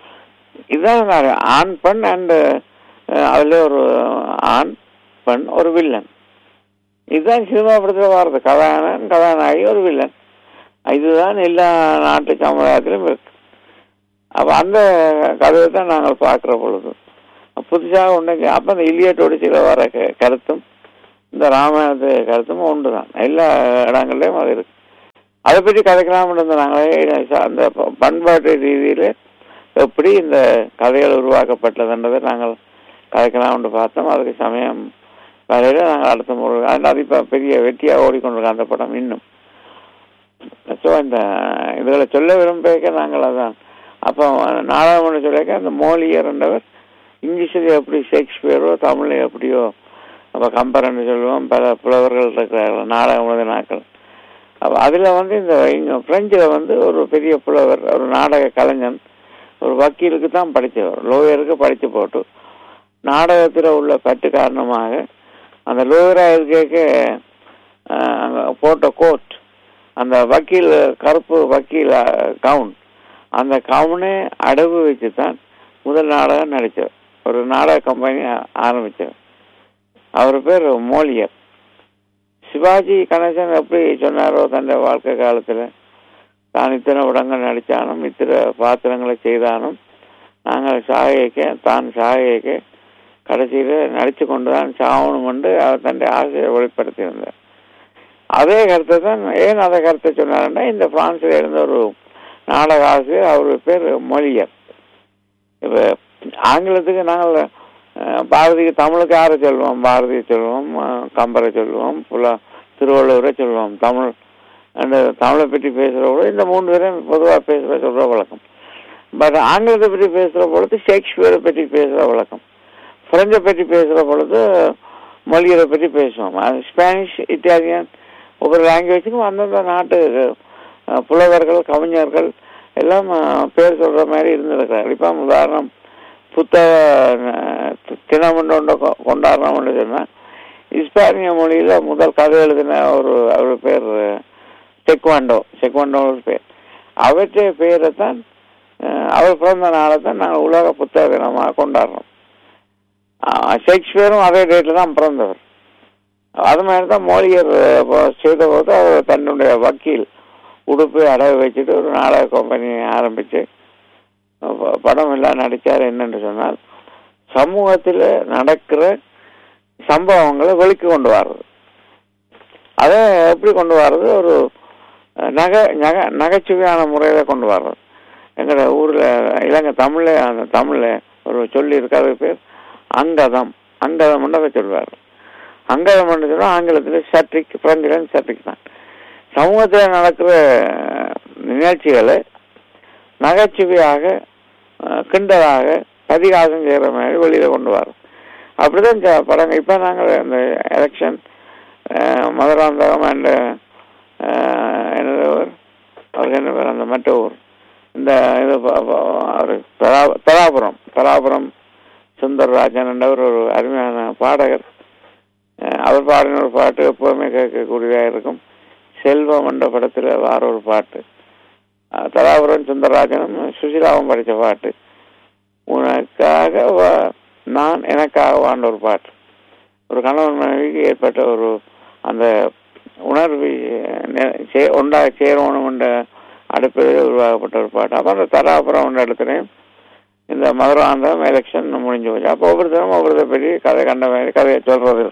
இதுதான் ஆண் பெண் அண்டு அதுல ஒரு ஆண் பெண் ஒரு வில்லன். இதுதான் சினிமா படத்துல வர்றது, கதாநாயகன் கதாநாயகி ஒரு வில்லன். இதுதான் எல்லா நாட்டு சமுதாயத்திலும் இருக்கு. அப்ப அந்த கதையை தான் நாங்கள் பார்க்கிற பொழுது புதுசாக உண்டைக்கு அப்போ அந்த இலியட்டோடு சில வர க- கருத்தும் இந்த ராமாயணத்து கருத்தும் ஒன்று தான். எல்லா இடங்கள்லையும் அது இருக்கு. அதை பற்றி கதைக்கலாம்னு இருந்த நாங்களே அந்த ப- பண்பாட்டு ரீதியில் எப்படி இந்த கதைகள் உருவாக்கப்பட்டதுன்றதை நாங்கள் கதைக்கலாம்னு பார்த்தோம். அதுக்கு சமயம் வரையில் நாங்கள் அடுத்த முறை அது இப்போ பெரிய வெற்றியாக ஓடிக்கொண்டிருக்கோம் அந்த படம் இன்னும். ஸோ இந்த இதுகளை சொல்ல விரும்பிக்க நாங்கள் அதான் அப்போ நாடகம்னு சொல்லிக்க அந்த மோலியர்ன்றவர் இங்கிலீஷில் எப்படி ஷேக்ஸ்பியரோ தமிழில் எப்படியோ அப்போ கம்பரன்னு சொல்லுவோம். பல புலவர்கள் இருக்கிறார்கள் நாடகம் எழுதிய நாட்கள். அப்போ அதில் வந்து இந்த இங்கே பிரெஞ்சில் வந்து ஒரு பெரிய புலவர் ஒரு நாடக கலைஞன் ஒரு வக்கீலுக்கு தான் படித்தவர், லோயருக்கு படித்து போட்டு நாடகத்தில் உள்ள பற்று காரணமாக அந்த லோயராக இருக்க அங்கே போட்ட கோட் அந்த வக்கீல் கருப்பு வக்கீல் கவுன் அந்த கவுனே அடவு வச்சு தான் முதல் நாடகம் நடித்தவர். ஒரு நாடக கம்பெனி ஆரம்பித்தவர். அவர் பேர் மோலியர். சிவாஜி கணேசன் எப்படி சொன்னாரோ தன் வாழ்க்கை காலத்தில் தான் இத்தனை படங்கள் நடித்தானும் இத்தனை பாத்திரங்களை செய்தானும் நாங்கள் சாகைக்க தான் சாகைக்க கடைசியில் நடித்து கொண்டு தான் சாவணும் என்று அவர் தன் ஆசையை வெளிப்படுத்தியிருந்தார். அதே கருத்தை தான் ஏன் அதை கருத்தை சொன்னாருன்னா இந்த பிரான்சில் இருந்த ஒரு நாடக ஆசிரியர் அவர் பேர் மொழியர். இப்போ ஆங்கிலத்துக்கு நாங்கள் பாரதிக்கு தமிழுக்கு யாரை சொல்லுவோம்? பாரதியை சொல்லுவோம், கம்பரை சொல்லுவோம், புல திருவள்ளுவரை சொல்லுவோம். தமிழ் அந்த தமிழை பற்றி பேசுகிற பொழுது இந்த மூணு பேரும் பொதுவாக பேசுகிற சொல்கிற வழக்கம். பட் ஆங்கிலத்தை பற்றி பேசுகிற பொழுது ஷேக்ஸ்பியரை பற்றி பேசுகிற வழக்கம். பிரெஞ்சை பற்றி பேசுகிற பொழுது மொழியரை பற்றி பேசுவோம். ஸ்பானிஷ், இட்டாலியன் ஒவ்வொரு லாங்குவேஜுக்கும் அந்தந்த நாட்டு புலவர்கள் கவிஞர்கள் எல்லாம் பேர் சொல்கிற மாதிரி இருந்திருக்கிறார். இப்போ உதாரணம் புத்தக தினமொன்று கொண்டாடுறோம்னு சொன்னால் இஸ்பானிய மொழியில் முதல் கதை எழுதின ஒரு அவர் பேர் செக்வாண்டோ செக்வாண்டோ பேர். அவற்றை பேரை தான் அவர் பிறந்த நாளை தான் நாங்கள் உலக புத்தக தினமாக கொண்டாடுறோம். ஷேக்ஸ்பியரும் அதே டேட்டில் தான் பிறந்தவர். அது மாதிரி தான் மோலியர் செய்த போது அவர் தன்னுடைய வக்கீல் உடுப்பு அடகு வச்சுட்டு ஒரு நாடக கம்பெனியை ஆரம்பித்து படம் எல்லாம் நடித்தார். என்னென்று சொன்னால் சமூகத்தில் நடக்கிற சம்பவங்களை வெளிக்கு கொண்டு வர்றது. அதை எப்படி கொண்டு வர்றது? ஒரு நகை நகை நகைச்சுவையான முறையில் கொண்டு வர்றது. எங்களோட ஊரில் இலங்கை தமிழில் அந்த தமிழில் ஒரு சொல்லி இருக்காது பேர் அங்கதம். அங்கதம் அதை சொல்வார். அங்கதம் சொன்னால் ஆங்கிலத்தில் சட்ரிக், பிரெஞ்சில் சட்ரிக் தான். சமூகத்தில் நடக்கிற நிகழ்ச்சிகளை நகைச்சுவையாக கிண்டலாக பரிகாசம் செய்கிற மாதிரி வெளியில் கொண்டு வரோம். அப்படிதான் படங்கள். இப்போ நாங்கள் இந்த எலெக்ஷன் மதுராந்தகம் அண்ட் என்னது அவருக்கு என்ன பேர் அந்த மற்ற ஊர் இந்த இது அவர் தலாபுரம் தலாபுரம் சுந்தரராஜன் என்றவர் ஒரு அருமையான பாடகர். அவர் பாடின ஒரு பாட்டு எப்போவுமே கேட்கக்கூடியதாக இருக்கும். செல்வம் என்ற படத்தில் வேற ஒரு பாட்டு தலாபுரம் சுந்தரராஜனும் சுசிலாவும் படித்த பாட்டு. உனக்காக நான் எனக்காக வாழ்ந்த ஒரு பாட்டு. ஒரு கணவன் மனைவிக்கு ஏற்பட்ட ஒரு அந்த உணர்வு ஒன்றா சேரணும் என்ற அடுப்பில் உருவாக்கப்பட்ட ஒரு பாட்டு. அப்போ அந்த தலாபுரம் என்ற இடத்துலையும் இந்த மதுராந்தகம் எலெக்ஷன் முடிஞ்சு போச்சு. அப்போ ஒவ்வொருத்தரும் ஒவ்வொருத்த பெரிய கதை கண்ட மாதிரி கதையை சொல்றது,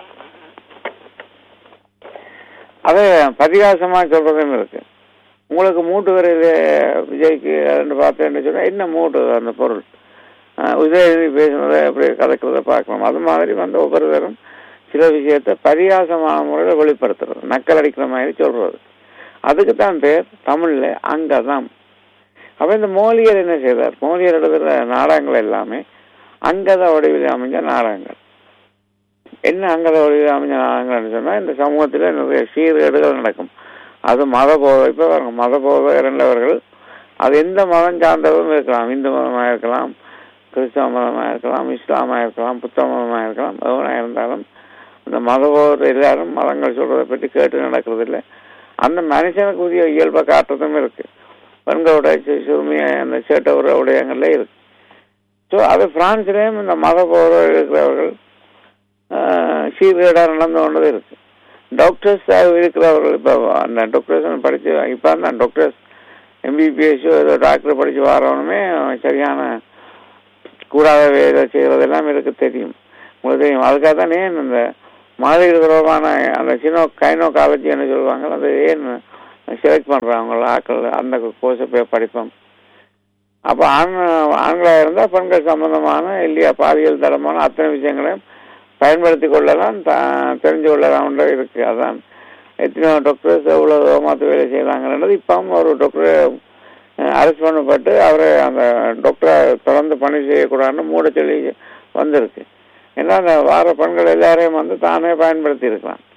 அதை பரிகாசமாக சொல்றதும் இருக்கு. உங்களுக்கு மூட்டு வரையில் விஜய்க்கு ரெண்டு பார்த்தேன்னு சொன்னால் என்ன மூட்டு அந்த பொருள் உதயநிதி பேசுனதை எப்படி கதைக்கிறத பார்க்கணும். அது மாதிரி வந்து ஒவ்வொருத்தரும் சில விஷயத்தை பரிகாசமான முறையில் வெளிப்படுத்துறது, நக்கல் அடிக்கிற மாதிரி சொல்றது. அதுக்கு தான் பேர் தமிழில் அங்கதம். அப்போ இந்த மோலியர் என்ன செய்தார்? மோலியர் எழுதுகிற நாடகங்கள் எல்லாமே அங்கத வடிவில் அமைஞ்ச நாடகங்கள். என்ன அங்கத வடிவில் அமைஞ்ச நாடகங்கள்னு சொன்னால் இந்த சமூகத்தில் நிறைய சீர்கேடுகள் நடக்கும். அது மத போதை. இப்போ மத போதை இரண்டவர்கள் அது எந்த மதம் சார்ந்தவரும் இருக்கலாம். இந்து மதமாக இருக்கலாம், கிறிஸ்தவ மதமாக இருக்கலாம், இஸ்லாமாக இருக்கலாம், புத்த மதமாக இருக்கலாம். எவனாக இருந்தாலும் அந்த மத போதை எல்லாரும் மதங்கள் சொல்றதை பற்றி கேட்டு நடக்கிறது இல்லை. அந்த மனுஷனுக்கு உரிய இயல்பை காட்டுறதும் இருக்கு. பெண்களுடைய சுருமையை அந்த சேட்ட உடையங்கள்ல இருக்கு. ஸோ அது பிரான்ஸ்லேயும் இந்த மத போதை இருக்கிறவர்கள் சீர்கேடாக நடந்து கொண்டது இருக்கு. டாக்டர்ஸ் இருக்கிறவர்கள் இப்போ அந்த டாக்டர்ஸ் படித்து இப்போ தான் டாக்டர்ஸ் எம்பிபிஎஸ்ஸோ ஏதோ டாக்டர் படித்து வரவனுமே சரியான கூடாத வேலை செய்கிறதெல்லாம் எனக்கு தெரியும், உங்களுக்கு தெரியும். அதுக்காக தான் ஏன் இந்த மகளிர் தொடர்பான அந்த சினோ கைனோகாலஜின்னு சொல்லுவாங்க, அது ஏன் செலக்ட் பண்ணுறாங்க ஆக்கள் அந்த கோர்ஸை போய் படிப்போம். அப்போ ஆண் ஆண்களாக இருந்தால் பெண்கள் சம்பந்தமான இல்லையா பாலியல் தரமான அத்தனை விஷயங்களையும் பயன்படுத்தி கொள்ளலாம், த தெரிஞ்சு கொள்ளலாம்ன்ற இருக்குது. அதான் எத்தனை டாக்டர்ஸ் எவ்வளோ ஏமாத்து வேலை செய்கிறாங்கன்றது. இப்பவும் ஒரு டாக்டர் அரெஸ்ட் பண்ணப்பட்டு அவரை அந்த டாக்டரை தொடர்ந்து பணி செய்யக்கூடாதுன்னு மூட சொல்லி வந்திருக்கு. ஏன்னா அந்த வார பெண்கள் எல்லாரையும் வந்து தானே பயன்படுத்தி இருக்கலாம்.